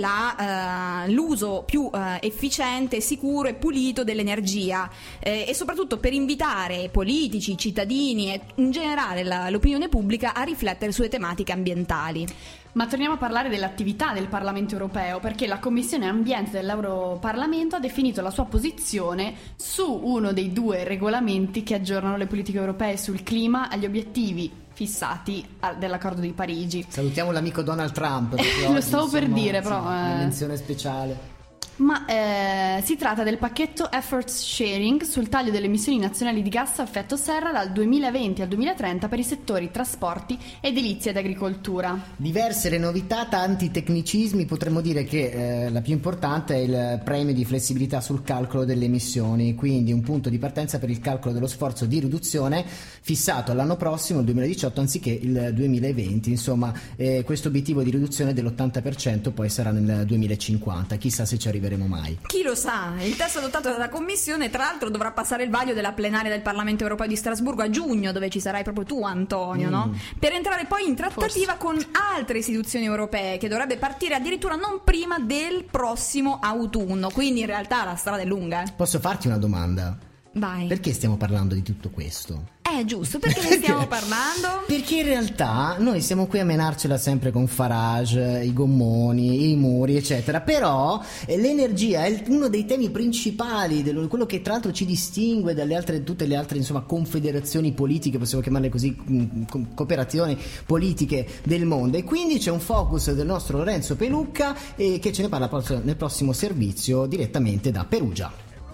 l'uso più efficiente, sicuro e pulito dell'energia, e soprattutto per invitare politici, cittadini e in generale l'opinione pubblica a riflettere sulle tematiche ambientali. Ma torniamo a parlare dell'attività del Parlamento europeo, perché la Commissione Ambiente dell'Europarlamento ha definito la sua posizione su uno dei 2 regolamenti che aggiornano le politiche europee sul clima agli obiettivi fissati dell'accordo di Parigi. Salutiamo l'amico Donald Trump. Lo stavo per dire, però una menzione speciale. Ma si tratta del pacchetto Efforts Sharing sul taglio delle emissioni nazionali di gas a effetto serra dal 2020 al 2030 per i settori trasporti, edilizia ed agricoltura. Diverse le novità, tanti tecnicismi. Potremmo dire che la più importante è il premio di flessibilità sul calcolo delle emissioni, quindi un punto di partenza per il calcolo dello sforzo di riduzione fissato all'anno prossimo, il 2018, anziché il 2020. Insomma, questo obiettivo di riduzione dell'80% poi sarà nel 2050. Chissà se ci arriveremo mai. Chi lo sa? Il testo adottato dalla Commissione tra l'altro dovrà passare il vaglio della plenaria del Parlamento europeo di Strasburgo a giugno, dove ci sarai proprio tu, Antonio, no? Per entrare poi in trattativa con altre istituzioni europee, che dovrebbe partire addirittura non prima del prossimo autunno, quindi in realtà la strada è lunga. Posso farti una domanda? Vai. Perché stiamo parlando di tutto questo? Giusto, perché ne stiamo parlando? Perché in realtà noi siamo qui a menarcela sempre con Farage, i gommoni, i muri, eccetera. Però l'energia è uno dei temi principali, quello che tra l'altro ci distingue dalle tutte le altre, insomma, confederazioni politiche, possiamo chiamarle così, cooperazioni politiche del mondo. E quindi c'è un focus del nostro Lorenzo Pelucca, che ce ne parla nel prossimo servizio direttamente da Perugia.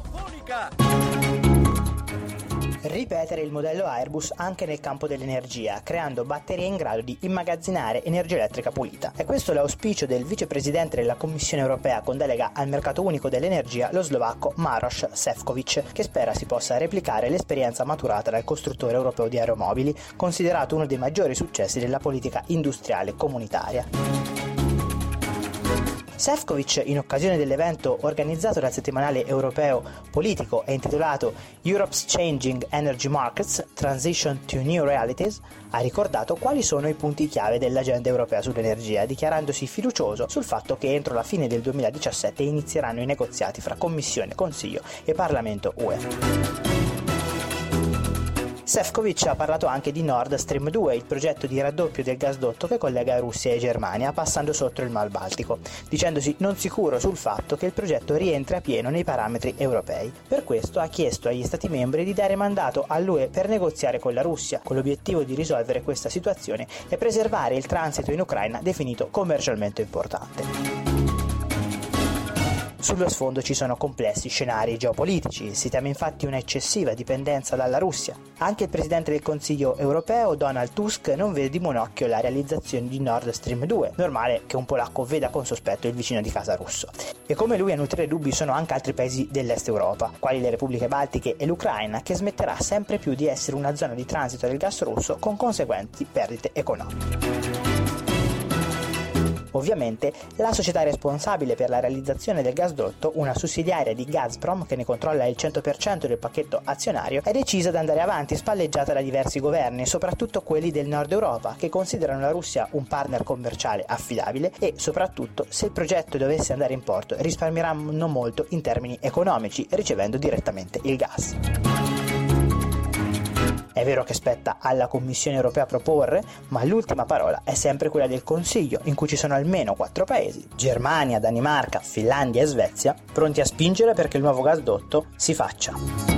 Ripetere il modello Airbus anche nel campo dell'energia, creando batterie in grado di immagazzinare energia elettrica pulita. È questo l'auspicio del vicepresidente della Commissione europea con delega al mercato unico dell'energia, lo slovacco Maroš Šefčovič, che spera si possa replicare l'esperienza maturata dal costruttore europeo di aeromobili, considerato uno dei maggiori successi della politica industriale comunitaria. Šefčovič, in occasione dell'evento organizzato dal settimanale europeo politico e intitolato Europe's Changing Energy Markets – Transition to New Realities, ha ricordato quali sono i punti chiave dell'agenda europea sull'energia, dichiarandosi fiducioso sul fatto che entro la fine del 2017 inizieranno i negoziati fra Commissione, Consiglio e Parlamento UE. Šefčovič ha parlato anche di Nord Stream 2, il progetto di raddoppio del gasdotto che collega Russia e Germania passando sotto il Mar Baltico, dicendosi non sicuro sul fatto che il progetto rientri a pieno nei parametri europei. Per questo ha chiesto agli Stati membri di dare mandato all'UE per negoziare con la Russia, con l'obiettivo di risolvere questa situazione e preservare il transito in Ucraina definito commercialmente importante. Sullo sfondo ci sono complessi scenari geopolitici, si teme infatti una eccessiva dipendenza dalla Russia. Anche il presidente del Consiglio europeo, Donald Tusk, non vede di buon occhio la realizzazione di Nord Stream 2, normale che un polacco veda con sospetto il vicino di casa russo. E come lui a nutrire dubbi sono anche altri paesi dell'est Europa, quali le Repubbliche Baltiche e l'Ucraina, che smetterà sempre più di essere una zona di transito del gas russo con conseguenti perdite economiche. Ovviamente la società responsabile per la realizzazione del gasdotto, una sussidiaria di Gazprom che ne controlla il 100% del pacchetto azionario, è decisa ad andare avanti spalleggiata da diversi governi, soprattutto quelli del nord Europa, che considerano la Russia un partner commerciale affidabile e, soprattutto, se il progetto dovesse andare in porto, risparmieranno molto in termini economici, ricevendo direttamente il gas. È vero che spetta alla Commissione europea proporre, ma l'ultima parola è sempre quella del Consiglio, in cui ci sono almeno 4 paesi, Germania, Danimarca, Finlandia e Svezia, pronti a spingere perché il nuovo gasdotto si faccia.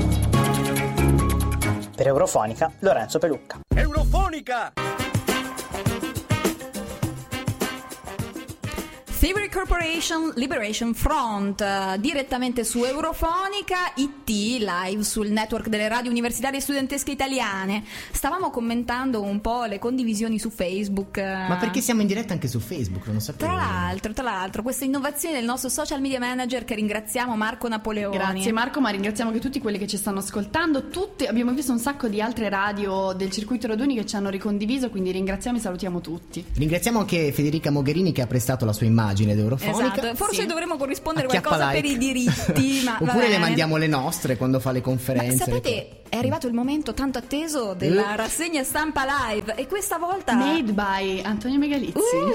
Per Eurofonica, Lorenzo Pelucca. Eurofonica! Thievery Corporation Liberation Front, direttamente su Eurofonica, IT live sul network delle radio universitarie studentesche italiane. Stavamo commentando un po' le condivisioni su Facebook. Ma perché siamo in diretta anche su Facebook? Non lo sapevo. Tra l'altro, questa innovazione del nostro social media manager, che ringraziamo, Marco Napoleoni. Grazie Marco, ma ringraziamo anche tutti quelli che ci stanno ascoltando. Abbiamo visto un sacco di altre radio del circuito raduni che ci hanno ricondiviso, quindi ringraziamo e salutiamo tutti. Ringraziamo anche Federica Mogherini che ha prestato la sua immagine ad Eurofonica. Esatto, forse dovremmo corrispondere Acchiappa qualcosa like per i diritti, ma oppure le mandiamo le nostre quando fa le conferenze. Ma sapete, è arrivato il momento tanto atteso della rassegna stampa live, e questa volta made by Antonio Megalizzi.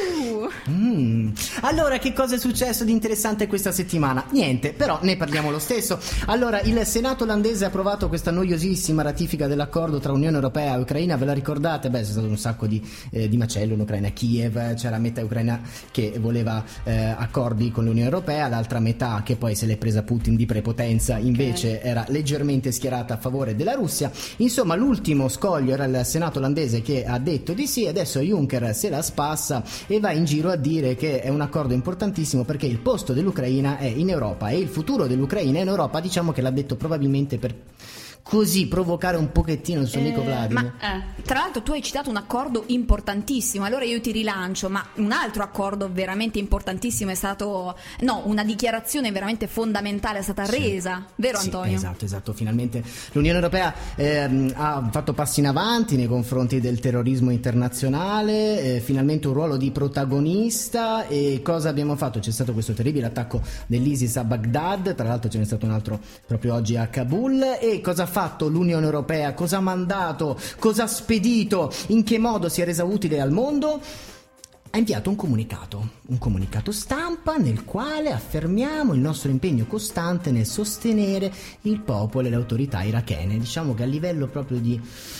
Allora, che cosa è successo di interessante questa settimana? Niente, però ne parliamo lo stesso. Allora, il Senato olandese ha approvato questa noiosissima ratifica dell'accordo tra Unione Europea e Ucraina. Ve la ricordate? Beh, c'è stato un sacco di macello in Ucraina. Kiev, c'era metà Ucraina che voleva accordi con l'Unione Europea, l'altra metà, che poi se l'è presa Putin di prepotenza, invece era leggermente schierata a favore della Russia. Insomma, l'ultimo scoglio era il Senato olandese che ha detto di sì. Adesso Juncker se la spassa e va in giro a dire che è un accordo importantissimo perché il posto dell'Ucraina è in Europa e il futuro dell'Ucraina è in Europa. Diciamo che l'ha detto probabilmente per così provocare un pochettino il suo amico Vladimir. Tra l'altro tu hai citato un accordo importantissimo, allora io ti rilancio, ma un altro accordo veramente importantissimo è stato, una dichiarazione veramente fondamentale è stata resa, vero Antonio? Esatto, finalmente l'Unione Europea ha fatto passi in avanti nei confronti del terrorismo internazionale, finalmente un ruolo di protagonista. E cosa abbiamo fatto? C'è stato questo terribile attacco dell'ISIS a Baghdad, tra l'altro ce n'è stato un altro proprio oggi a Kabul. E cosa ha fatto l'Unione Europea? Cosa ha mandato? Cosa ha spedito? In che modo si è resa utile al mondo? Ha inviato un comunicato stampa nel quale affermiamo il nostro impegno costante nel sostenere il popolo e le autorità irachene. Diciamo che a livello proprio di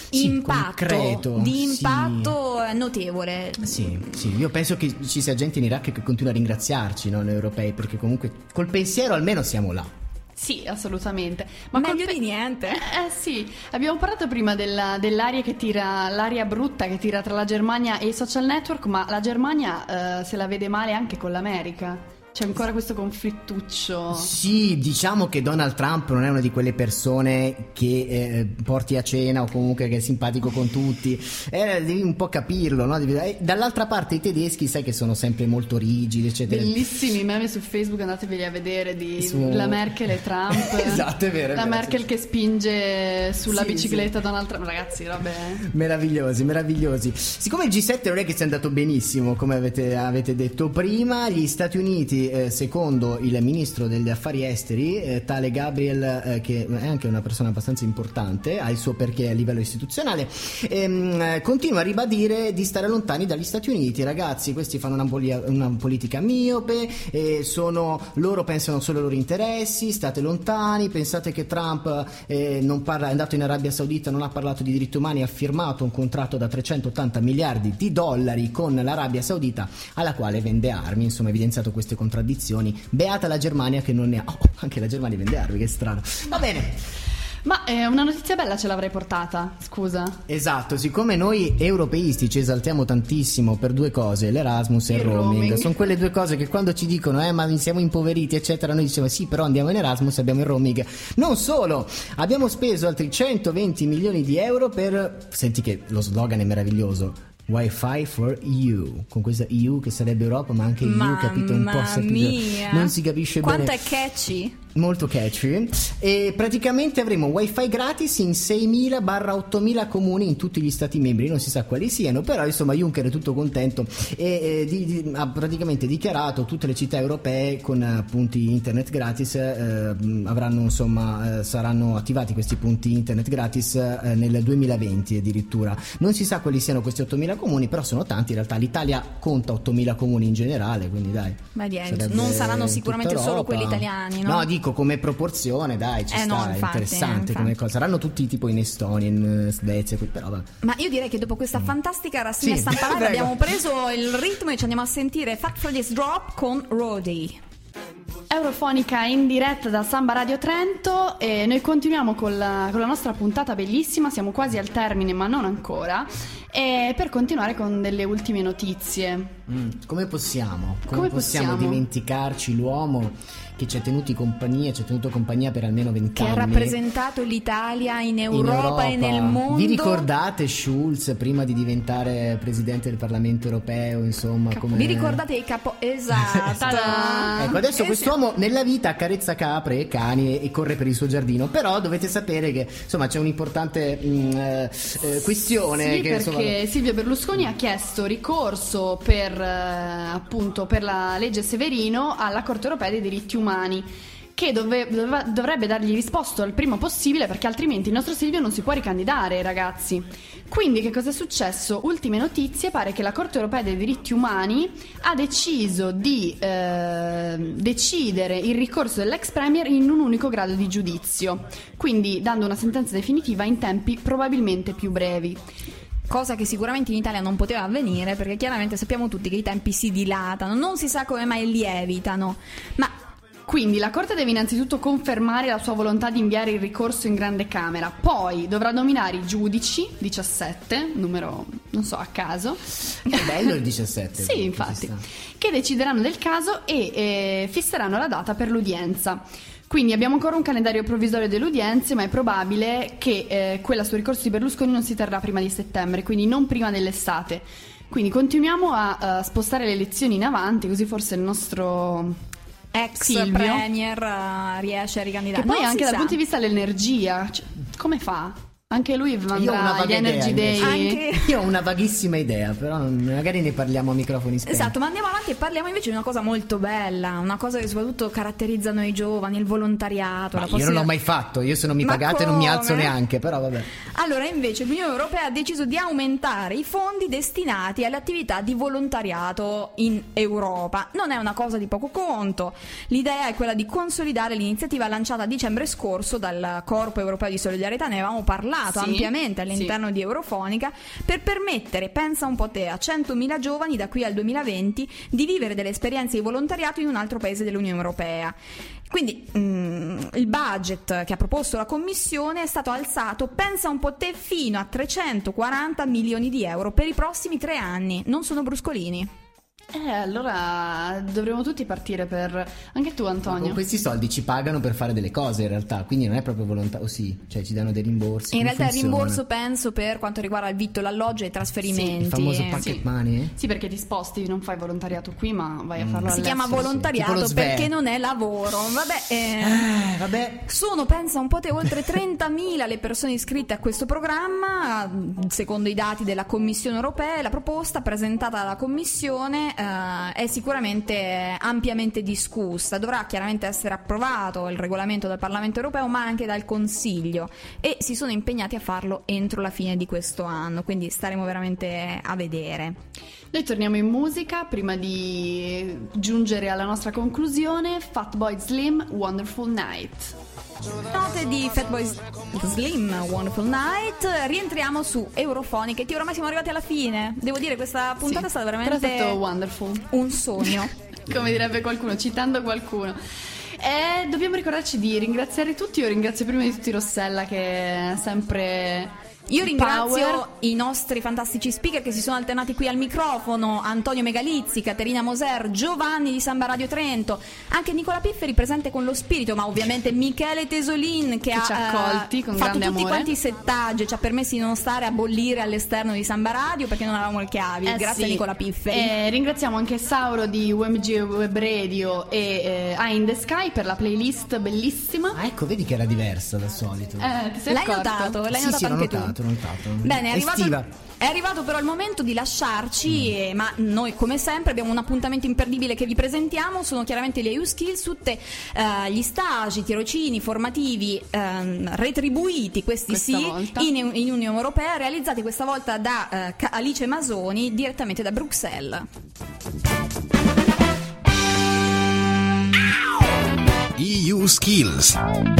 concreto, impatto notevole. Sì, io penso che ci sia gente in Iraq che continua a ringraziarci, noi europei, perché comunque col pensiero almeno siamo là. Sì, assolutamente. Ma meglio di niente. Sì, abbiamo parlato prima dell'aria che tira, l'aria brutta che tira tra la Germania e i social network, ma la Germania se la vede male anche con l'America. C'è ancora questo conflittuccio. Sì, diciamo che Donald Trump non è una di quelle persone che porti a cena o comunque che è simpatico con tutti. Devi un po' capirlo, no? Dall'altra parte i tedeschi sai che sono sempre molto rigidi, eccetera. Bellissimi meme su Facebook, andateveli a vedere, la Merkel e Trump. Esatto, è vero. La Merkel che spinge sulla bicicletta Donald Trump. Ragazzi, vabbè. Meravigliosi. Siccome il G7 non è che sia andato benissimo, come avete detto prima, gli Stati Uniti, secondo il ministro degli affari esteri, tale Gabriel, che è anche una persona abbastanza importante, ha il suo perché a livello istituzionale, continua a ribadire di stare lontani dagli Stati Uniti. Ragazzi, questi fanno una politica miope, loro pensano solo ai loro interessi, state lontani. Pensate che Trump è andato in Arabia Saudita, non ha parlato di diritti umani, ha firmato un contratto da 380 miliardi di dollari con l'Arabia Saudita, alla quale vende armi. Insomma, evidenziato queste contraddizioni. Beata la Germania che non ne ha. Anche la Germania vende armi, che strano. Va bene. Ma una notizia bella ce l'avrei portata, scusa. Esatto, siccome noi europeisti ci esaltiamo tantissimo per due cose, l'Erasmus e il roaming. Sono quelle due cose che quando ci dicono ma siamo impoveriti eccetera, noi diciamo sì, però andiamo in Erasmus e abbiamo il roaming. Non solo, abbiamo speso altri 120 milioni di euro per, senti che lo slogan è meraviglioso, Wi-Fi for EU, con questa EU che sarebbe Europa, ma anche EU, capito, un po' non si capisce quanto bene. Quanto è catchy. Molto catchy. E praticamente avremo wifi gratis in 6.000-8.000 comuni in tutti gli stati membri, non si sa quali siano, però insomma Juncker è tutto contento e ha praticamente dichiarato tutte le città europee con punti internet gratis avranno, insomma, saranno attivati questi punti internet gratis nel 2020 addirittura. Non si sa quali siano questi 8.000 comuni, però sono tanti in realtà. L'Italia conta 8.000 comuni in generale, quindi dai, non saranno sicuramente solo quelli italiani, no? No, dico come proporzione, dai, ci sta, no, infatti, interessante come cosa. Saranno tutti tipo in Estonia, in Svezia, però vabbè. Ma io direi che dopo questa fantastica rassegna stampa live abbiamo preso il ritmo e ci andiamo a sentire Fat Freddy's Drop con Roddy. Eurofonica in diretta da Samba Radio Trento e noi continuiamo con la nostra puntata bellissima, siamo quasi al termine ma non ancora, e per continuare con delle ultime notizie. Come possiamo dimenticarci l'uomo che ci ha tenuto compagnia per almeno 20 anni, che ha rappresentato l'Italia in Europa e nel mondo? Vi ricordate Schulz prima di diventare presidente del Parlamento europeo, insomma, vi ricordate i esatto. Ecco, adesso quest'uomo nella vita accarezza capre e cani e corre per il suo giardino, però dovete sapere che insomma c'è un'importante questione, che perché Silvio Berlusconi ha chiesto ricorso per appunto per la legge Severino alla Corte Europea dei diritti umani, che dovrebbe dargli risposta al prima possibile, perché altrimenti il nostro Silvio non si può ricandidare, ragazzi. Quindi che cosa è successo? Ultime notizie, pare che la Corte Europea dei diritti umani ha deciso di decidere il ricorso dell'ex premier in un unico grado di giudizio, quindi dando una sentenza definitiva in tempi probabilmente più brevi. Cosa che sicuramente in Italia non poteva avvenire, perché chiaramente sappiamo tutti che i tempi si dilatano, non si sa come mai lievitano. Ma quindi la Corte deve innanzitutto confermare la sua volontà di inviare il ricorso in grande camera, poi dovrà nominare i giudici, 17, numero non so a caso. È bello il 17. Sì, infatti, che decideranno del caso e fisseranno la data per l'udienza. Quindi abbiamo ancora un calendario provvisorio delle udienze, ma è probabile che quella sul ricorso di Berlusconi non si terrà prima di settembre, quindi non prima dell'estate. Quindi continuiamo a spostare le elezioni in avanti, così forse il nostro ex Silvio premier riesce a ricandidare. Che poi anche dal punto di vista dell'energia, cioè, come fa? Anche lui andrà agli Energy Day. Io ho una vaghissima idea, però magari ne parliamo a microfoni spenti. Esatto, ma andiamo avanti e parliamo invece di una cosa molto bella, una cosa che soprattutto caratterizza noi giovani, il volontariato. Io non l'ho mai fatto, io se non mi pagate non mi alzo neanche, però vabbè. Allora invece l'Unione Europea ha deciso di aumentare i fondi destinati alle attività di volontariato in Europa. Non è una cosa di poco conto, l'idea è quella di consolidare l'iniziativa lanciata a dicembre scorso dal Corpo Europeo di Solidarietà, ne avevamo parlato ampiamente all'interno di Eurofonica, per permettere, pensa un po' te, a 100.000 giovani da qui al 2020 di vivere delle esperienze di volontariato in un altro paese dell'Unione Europea. Quindi il budget che ha proposto la Commissione è stato alzato, pensa un po' te, fino a 340 milioni di euro per i prossimi 3 anni. Non sono bruscolini. Allora dovremo tutti partire per... Anche tu, Antonio. Ma con questi soldi ci pagano per fare delle cose in realtà, quindi non è proprio volontà, o sì? Cioè ci danno dei rimborsi? In realtà il rimborso penso per quanto riguarda il vitto, l'alloggio e i trasferimenti. Il famoso pocket money? Sì, perché ti sposti, non fai volontariato qui ma vai a farlo all'estero. Si chiama volontariato perché non è lavoro. Vabbè. Sono, pensa un po' te, oltre 30.000 le persone iscritte a questo programma, secondo i dati della Commissione Europea. La proposta presentata dalla Commissione è sicuramente ampiamente discussa. Dovrà chiaramente essere approvato il regolamento dal Parlamento Europeo ma anche dal Consiglio, e si sono impegnati a farlo entro la fine di questo anno, quindi staremo veramente a vedere. Noi torniamo in musica prima di giungere alla nostra conclusione. Fatboy Slim, Wonderful Night. Note di Fatboy Slim, Wonderful Night. Rientriamo su Eurofonica e oramai siamo arrivati alla fine. Devo dire, questa puntata è stata veramente stato wonderful, un sogno. Come direbbe qualcuno, citando qualcuno. E dobbiamo ricordarci di ringraziare tutti. Io ringrazio prima di tutti Rossella, che è sempre... Io ringrazio i nostri fantastici speaker che si sono alternati qui al microfono: Antonio Megalizzi, Caterina Moser, Giovanni di Samba Radio Trento, anche Nicola Pifferi presente con lo spirito, ma ovviamente Michele Tesolin che ci ha accolti con fatto grande tutti amore. Quanti i settaggi, ci ha permesso di non stare a bollire all'esterno di Samba Radio perché non avevamo le chiavi. Grazie a Nicola Pifferi. Ringraziamo anche Sauro di UMG Web Radio e Eye in the Sky per la playlist bellissima. Ecco, vedi che era diversa dal solito. Ti sei L'hai accorto? notato? L'hai notato anche tu? Notato. Bene, è arrivato però il momento di lasciarci, ma noi come sempre abbiamo un appuntamento imperdibile che vi presentiamo. Sono chiaramente le EU Skills, tutti gli stagi, tirocini formativi retribuiti, questa volta in Unione Europea, realizzati questa volta da Alice Masoni direttamente da Bruxelles. EU Skills.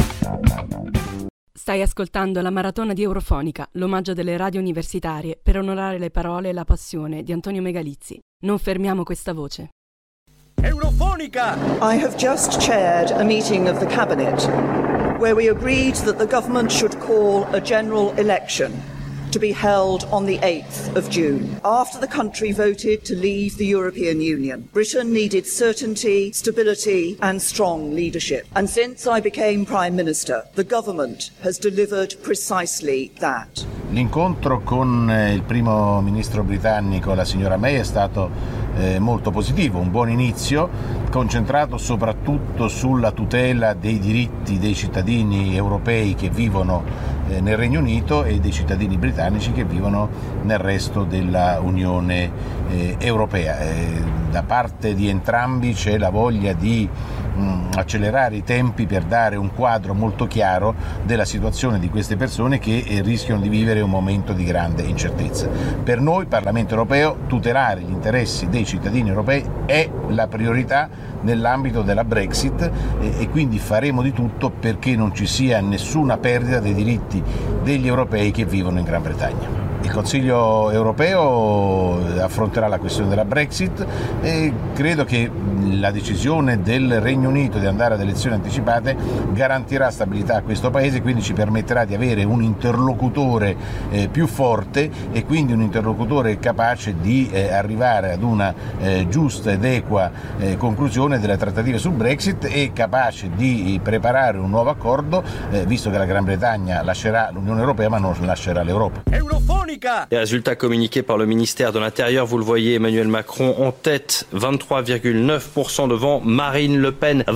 Stai ascoltando la maratona di Eurofonica, l'omaggio delle radio universitarie per onorare le parole e la passione di Antonio Megalizzi. Non fermiamo questa voce. Eurofonica! I have just chaired a meeting of the Cabinet where we agreed that the government should call a general election to be held on the 8th of June. After the country voted to leave the European Union, Britain needed certainty, stability and strong leadership. And since I became Prime Minister, the government has delivered precisely that. L'incontro con il primo ministro britannico, la signora May, è stato molto positivo, un buon inizio, concentrato soprattutto sulla tutela dei diritti dei cittadini europei che vivono nel Regno Unito e dei cittadini britannici che vivono nel resto della Unione Europea. Da parte di entrambi c'è la voglia di accelerare i tempi per dare un quadro molto chiaro della situazione di queste persone che rischiano di vivere un momento di grande incertezza. Per noi, Parlamento Europeo, tutelare gli interessi dei cittadini europei è la priorità nell'ambito della Brexit e quindi faremo di tutto perché non ci sia nessuna perdita dei diritti degli europei che vivono in Gran Bretagna. Il Consiglio europeo affronterà la questione della Brexit e credo che la decisione del Regno Unito di andare ad elezioni anticipate garantirà stabilità a questo Paese, quindi ci permetterà di avere un interlocutore più forte e quindi un interlocutore capace di arrivare ad una giusta ed equa conclusione delle trattative sul Brexit e capace di preparare un nuovo accordo, visto che la Gran Bretagna lascerà l'Unione Europea ma non lascerà l'Europa. Les résultats communiqués par le ministère de l'Intérieur, vous le voyez, Emmanuel Macron en tête, 23,9% devant Marine Le Pen,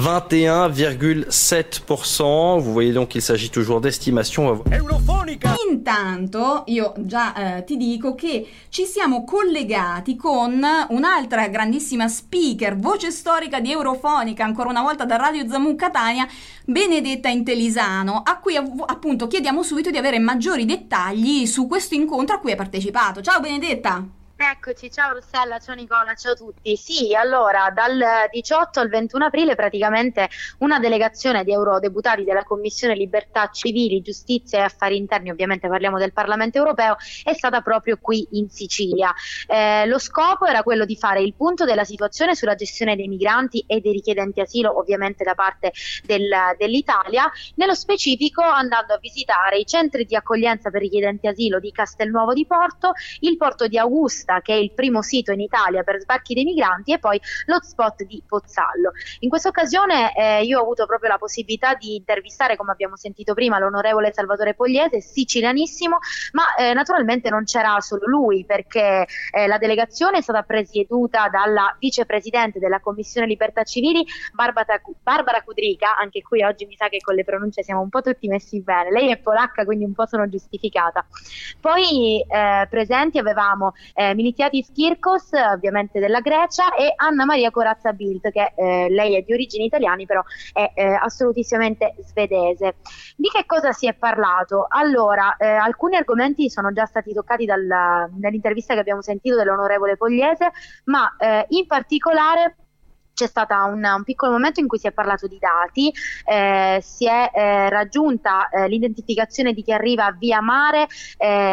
21,7%. Vous voyez donc qu'il s'agit toujours d'estimations. Intanto io già ti dico che ci siamo collegati con un'altra grandissima speaker, voce storica di Eurofonica, ancora una volta da Radio Zamu Catania, Benedetta Intelisano, a cui appunto chiediamo subito di avere maggiori dettagli su questo incontro a cui hai partecipato. Ciao Benedetta! Eccoci, ciao Rossella, ciao Nicola, ciao a tutti. Sì, allora dal 18 al 21 aprile praticamente una delegazione di eurodeputati della Commissione Libertà Civili, Giustizia e Affari Interni, ovviamente parliamo del Parlamento Europeo, è stata proprio qui in Sicilia. Lo scopo era quello di fare il punto della situazione sulla gestione dei migranti e dei richiedenti asilo, ovviamente da parte dell'Italia, nello specifico andando a visitare i centri di accoglienza per richiedenti asilo di Castelnuovo di Porto, il porto di Augusta, che è il primo sito in Italia per sbarchi dei migranti, e poi l'hotspot di Pozzallo. In questa occasione io ho avuto proprio la possibilità di intervistare, come abbiamo sentito prima, l'onorevole Salvatore Pogliese, sicilianissimo, ma naturalmente non c'era solo lui, perché la delegazione è stata presieduta dalla vicepresidente della Commissione Libertà Civili, Barbara Kudryka. Anche qui oggi mi sa che con le pronunce siamo un po' tutti messi bene, lei è polacca quindi un po' sono giustificata. Poi presenti avevamo Militiadis Kirkos, ovviamente della Grecia, e Anna Maria Corazza Bildt, che lei è di origini italiane però è assolutissimamente svedese. Di che cosa si è parlato? Allora, alcuni argomenti sono già stati toccati nell'intervista che abbiamo sentito dell'onorevole Pogliese, ma in particolare c'è stato un piccolo momento in cui si è parlato di dati, si è raggiunta l'identificazione di chi arriva via mare, si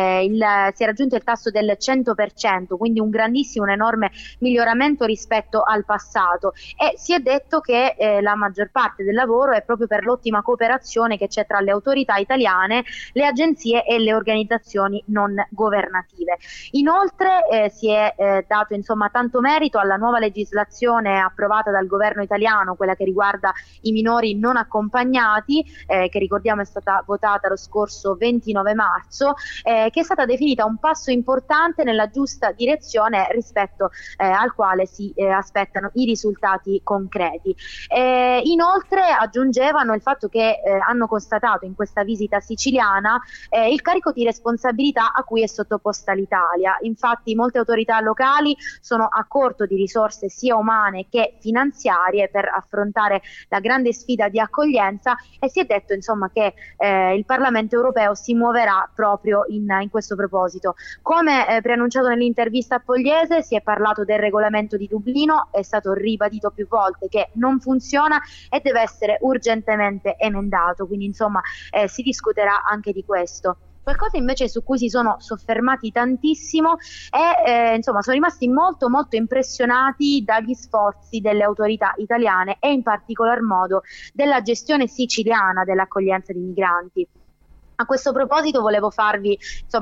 è raggiunto il tasso del 100%, quindi un enorme miglioramento rispetto al passato, e si è detto che la maggior parte del lavoro è proprio per l'ottima cooperazione che c'è tra le autorità italiane, le agenzie e le organizzazioni non governative. Inoltre si è dato tanto merito alla nuova legislazione approvata dal governo italiano, quella che riguarda i minori non accompagnati, che ricordiamo è stata votata lo scorso 29 marzo, che è stata definita un passo importante nella giusta direzione rispetto al quale si aspettano i risultati concreti. Inoltre aggiungevano il fatto che hanno constatato in questa visita siciliana il carico di responsabilità a cui è sottoposta l'Italia. Infatti molte autorità locali sono a corto di risorse sia umane che finanziarie per affrontare la grande sfida di accoglienza, e si è detto che il Parlamento europeo si muoverà proprio in questo proposito. Come preannunciato nell'intervista a Pogliese, si è parlato del regolamento di Dublino, è stato ribadito più volte che non funziona e deve essere urgentemente emendato, quindi si discuterà anche di questo. Qualcosa invece su cui si sono soffermati tantissimo e insomma sono rimasti molto molto impressionati dagli sforzi delle autorità italiane e in particolar modo della gestione siciliana dell'accoglienza di migranti. A questo proposito volevo farvi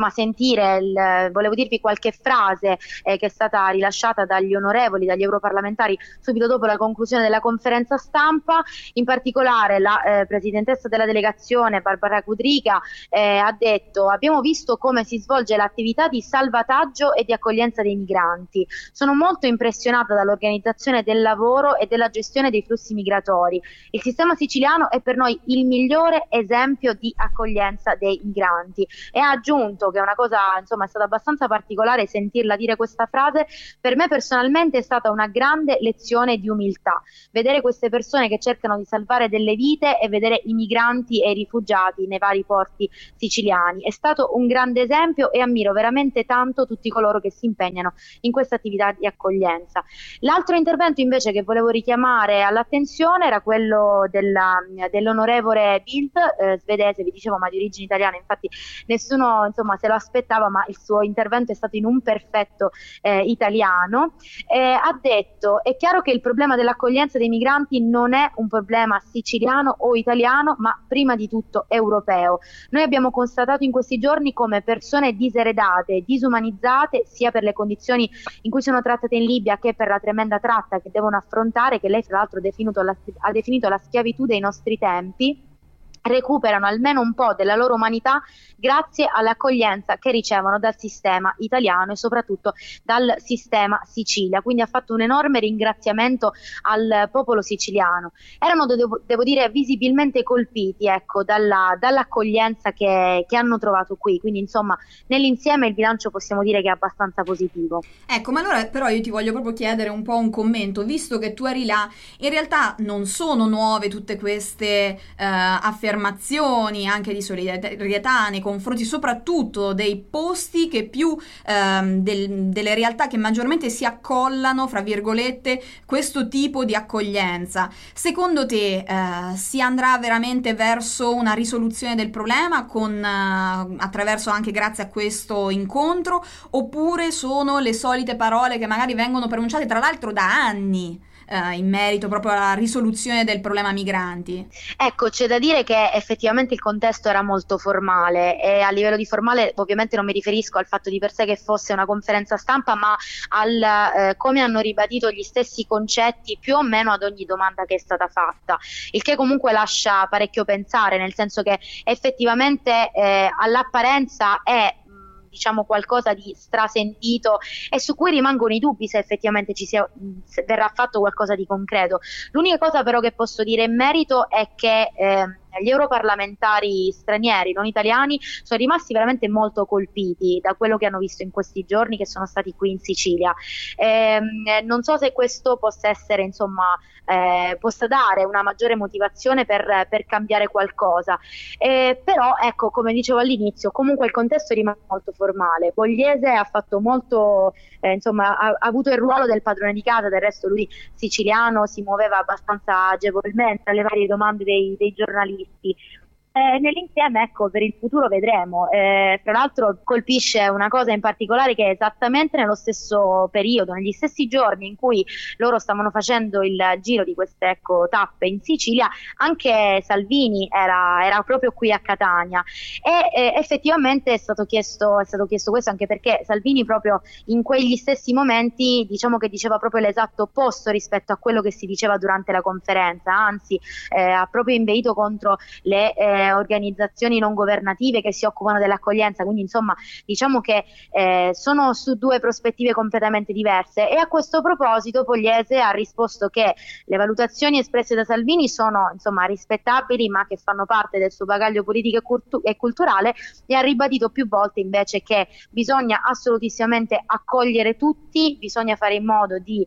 volevo dirvi qualche frase che è stata rilasciata dagli europarlamentari subito dopo la conclusione della conferenza stampa. In particolare la presidentessa della delegazione Barbara Kudryga ha detto: abbiamo visto come si svolge l'attività di salvataggio e di accoglienza dei migranti. Sono molto impressionata dall'organizzazione del lavoro e della gestione dei flussi migratori. Il sistema siciliano è per noi il migliore esempio di accoglienza dei migranti, e ha aggiunto che una cosa è stata abbastanza particolare sentirla dire questa frase: per me personalmente è stata una grande lezione di umiltà vedere queste persone che cercano di salvare delle vite e vedere i migranti e i rifugiati nei vari porti siciliani. È stato un grande esempio e ammiro veramente tanto tutti coloro che si impegnano in questa attività di accoglienza. L'altro intervento invece che volevo richiamare all'attenzione era quello dell'onorevole Bildt, svedese, vi dicevo, ma di origine italiana, infatti nessuno se lo aspettava, ma il suo intervento è stato in un perfetto italiano. Ha detto: è chiaro che il problema dell'accoglienza dei migranti non è un problema siciliano o italiano, ma prima di tutto europeo. Noi abbiamo constatato in questi giorni come persone diseredate, disumanizzate, sia per le condizioni in cui sono trattate in Libia che per la tremenda tratta che devono affrontare, che lei fra l'altro ha definito la schiavitù dei nostri tempi, recuperano almeno un po' della loro umanità grazie all'accoglienza che ricevono dal sistema italiano e soprattutto dal sistema Sicilia. Quindi ha fatto un enorme ringraziamento al popolo siciliano. Erano, devo dire, visibilmente colpiti, dall'accoglienza che hanno trovato qui. Quindi nell'insieme il bilancio possiamo dire che è abbastanza positivo. Ecco, ma allora però io ti voglio proprio chiedere un po' un commento, visto che tu eri là. In realtà non sono nuove tutte queste affermazioni anche di solidarietà nei confronti soprattutto dei posti che più delle realtà che maggiormente si accollano, fra virgolette, questo tipo di accoglienza. Secondo te si andrà veramente verso una risoluzione del problema attraverso anche grazie a questo incontro, oppure sono le solite parole che magari vengono pronunciate tra l'altro da anni in merito proprio alla risoluzione del problema migranti? Ecco, c'è da dire che effettivamente il contesto era molto formale, e a livello di formale ovviamente non mi riferisco al fatto di per sé che fosse una conferenza stampa, ma al come hanno ribadito gli stessi concetti più o meno ad ogni domanda che è stata fatta, il che comunque lascia parecchio pensare, nel senso che effettivamente all'apparenza è qualcosa di strasentito e su cui rimangono i dubbi se effettivamente verrà fatto qualcosa di concreto. L'unica cosa però che posso dire in merito è che gli europarlamentari stranieri, non italiani, sono rimasti veramente molto colpiti da quello che hanno visto in questi giorni che sono stati qui in Sicilia. Non so se questo possa essere, possa dare una maggiore motivazione per cambiare qualcosa. Però, ecco, come dicevo all'inizio, comunque il contesto rimane molto formale. Pogliese ha fatto molto, ha avuto il ruolo del padrone di casa, del resto lui siciliano si muoveva abbastanza agevolmente alle varie domande dei giornalisti. Nell'insieme, ecco, per il futuro vedremo. Tra l'altro colpisce una cosa in particolare, che esattamente nello stesso periodo, negli stessi giorni in cui loro stavano facendo il giro di queste tappe in Sicilia, anche Salvini era proprio qui a Catania, e effettivamente è stato chiesto questo, anche perché Salvini proprio in quegli stessi momenti che diceva proprio l'esatto opposto rispetto a quello che si diceva durante la conferenza, anzi ha proprio inveito contro le organizzazioni non governative che si occupano dell'accoglienza, quindi che sono su due prospettive completamente diverse. E a questo proposito Pogliese ha risposto che le valutazioni espresse da Salvini sono rispettabili, ma che fanno parte del suo bagaglio politico e culturale, e ha ribadito più volte invece che bisogna assolutissimamente accogliere tutti, bisogna fare in modo di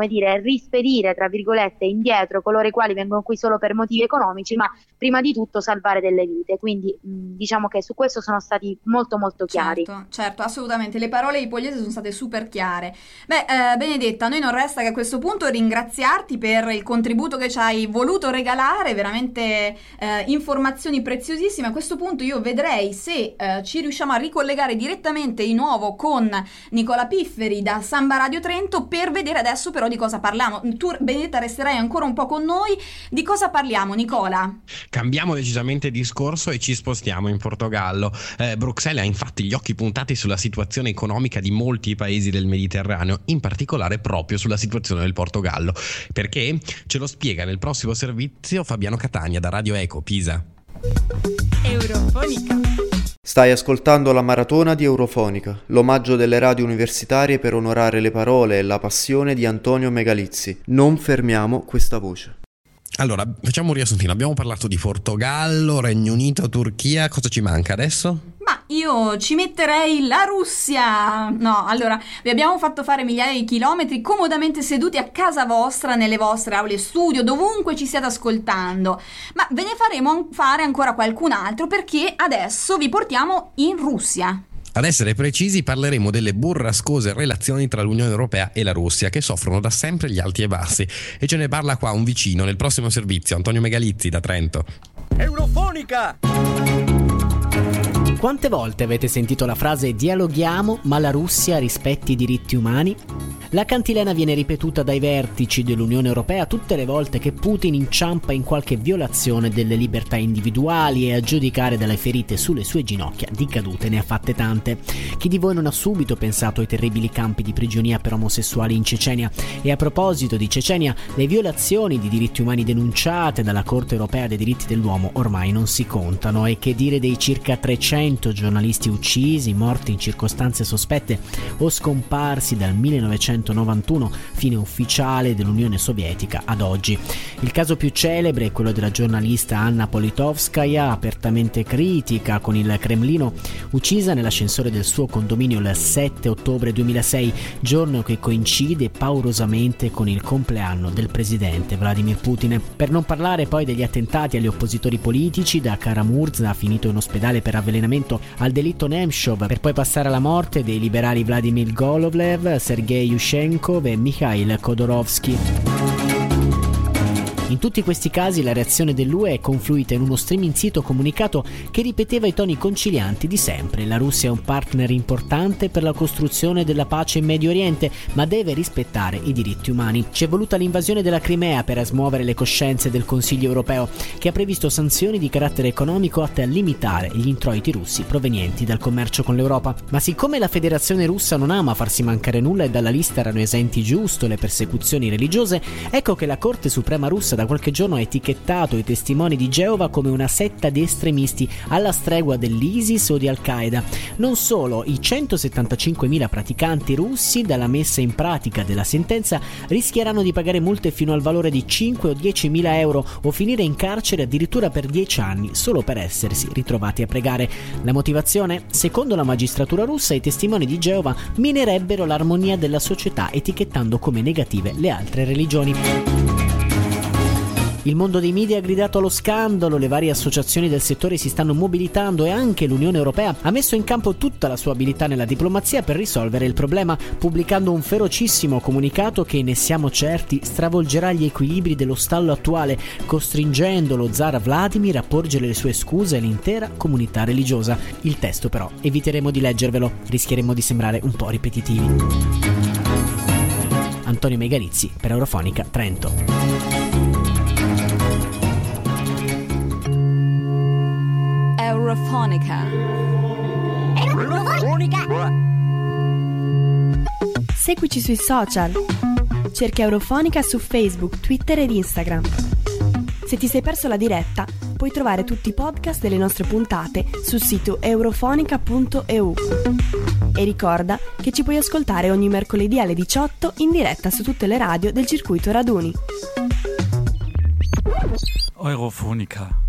rispedire tra virgolette indietro coloro i quali vengono qui solo per motivi economici, ma prima di tutto salvare delle vite, quindi diciamo che su questo sono stati molto molto chiari. Certo, assolutamente, le parole di Pogliese sono state super chiare. Benedetta, a noi non resta che a questo punto ringraziarti per il contributo che ci hai voluto regalare, veramente informazioni preziosissime. A questo punto io vedrei se ci riusciamo a ricollegare direttamente di nuovo con Nicola Pifferi da Samba Radio Trento per vedere adesso però di cosa parliamo. Tu, Benedetta, resterai ancora un po' con noi. Di cosa parliamo, Nicola? Cambiamo decisamente discorso e ci spostiamo in Portogallo. Bruxelles ha infatti gli occhi puntati sulla situazione economica di molti paesi del Mediterraneo, in particolare proprio sulla situazione del Portogallo. Perché? Ce lo spiega nel prossimo servizio Fabiano Catania da Radio Eco Pisa. Eurofonica. Stai ascoltando la maratona di Eurofonica, l'omaggio delle radio universitarie per onorare le parole e la passione di Antonio Megalizzi. Non fermiamo questa voce. Allora, facciamo un riassuntino. Abbiamo parlato di Portogallo, Regno Unito, Turchia. Cosa ci manca adesso? Ma io ci metterei la Russia. No, allora, vi abbiamo fatto fare migliaia di chilometri comodamente seduti a casa vostra, nelle vostre aule studio, dovunque ci stiate ascoltando. Ma ve ne faremo fare ancora qualcun altro, perché adesso vi portiamo in Russia. Ad essere precisi, parleremo delle burrascose relazioni tra l'Unione Europea e la Russia, che soffrono da sempre gli alti e bassi. E ce ne parla qua un vicino nel prossimo servizio, Antonio Megalizzi da Trento. Eurofonica! Quante volte avete sentito la frase dialoghiamo ma la Russia rispetti i diritti umani? La cantilena viene ripetuta dai vertici dell'Unione Europea tutte le volte che Putin inciampa in qualche violazione delle libertà individuali, e a giudicare dalle ferite sulle sue ginocchia di cadute ne ha fatte tante. Chi di voi non ha subito pensato ai terribili campi di prigionia per omosessuali in Cecenia? E a proposito di Cecenia, le violazioni di diritti umani denunciate dalla Corte Europea dei diritti dell'uomo ormai non si contano, e che dire dei circa 300 giornalisti uccisi, morti in circostanze sospette o scomparsi dal 1991, fine ufficiale dell'Unione Sovietica, ad oggi. Il caso più celebre è quello della giornalista Anna Politkovskaya, apertamente critica con il Cremlino, uccisa nell'ascensore del suo condominio il 7 ottobre 2006, giorno che coincide paurosamente con il compleanno del presidente Vladimir Putin. Per non parlare poi degli attentati agli oppositori politici, da Karamurza, finito in ospedale per avvelenamento, al delitto Nemtsov, per poi passare alla morte dei liberali Vladimir Golovlev, Sergei Yushchenko e Mikhail Khodorkovsky. In tutti questi casi la reazione dell'UE è confluita in uno striminzito comunicato che ripeteva i toni concilianti di sempre. La Russia è un partner importante per la costruzione della pace in Medio Oriente, ma deve rispettare i diritti umani. Ci è voluta l'invasione della Crimea per smuovere le coscienze del Consiglio europeo, che ha previsto sanzioni di carattere economico atte a limitare gli introiti russi provenienti dal commercio con l'Europa. Ma siccome la Federazione Russa non ama farsi mancare nulla e dalla lista erano esenti giusto le persecuzioni religiose, ecco che la Corte Suprema russa da qualche giorno ha etichettato i testimoni di Geova come una setta di estremisti alla stregua dell'ISIS o di Al-Qaeda. Non solo, i 175.000 praticanti russi dalla messa in pratica della sentenza rischieranno di pagare multe fino al valore di 5 o 10.000 euro o finire in carcere addirittura per 10 anni solo per essersi ritrovati a pregare. La motivazione? Secondo la magistratura russa, i testimoni di Geova minerebbero l'armonia della società etichettando come negative le altre religioni. Il mondo dei media ha gridato allo scandalo, le varie associazioni del settore si stanno mobilitando e anche l'Unione Europea ha messo in campo tutta la sua abilità nella diplomazia per risolvere il problema, pubblicando un ferocissimo comunicato che, ne siamo certi, stravolgerà gli equilibri dello stallo attuale, costringendo lo zar Vladimir a porgere le sue scuse all'intera comunità religiosa. Il testo però eviteremo di leggervelo, rischieremo di sembrare un po' ripetitivi. Antonio Megalizzi per Eurofonica Trento. Eurofonica. Seguici sui social. Cerca Eurofonica su Facebook, Twitter ed Instagram. Se ti sei perso la diretta, puoi trovare tutti i podcast delle nostre puntate sul sito eurofonica.eu. E ricorda che ci puoi ascoltare ogni mercoledì alle 18 in diretta su tutte le radio del circuito Raduni. Eurofonica.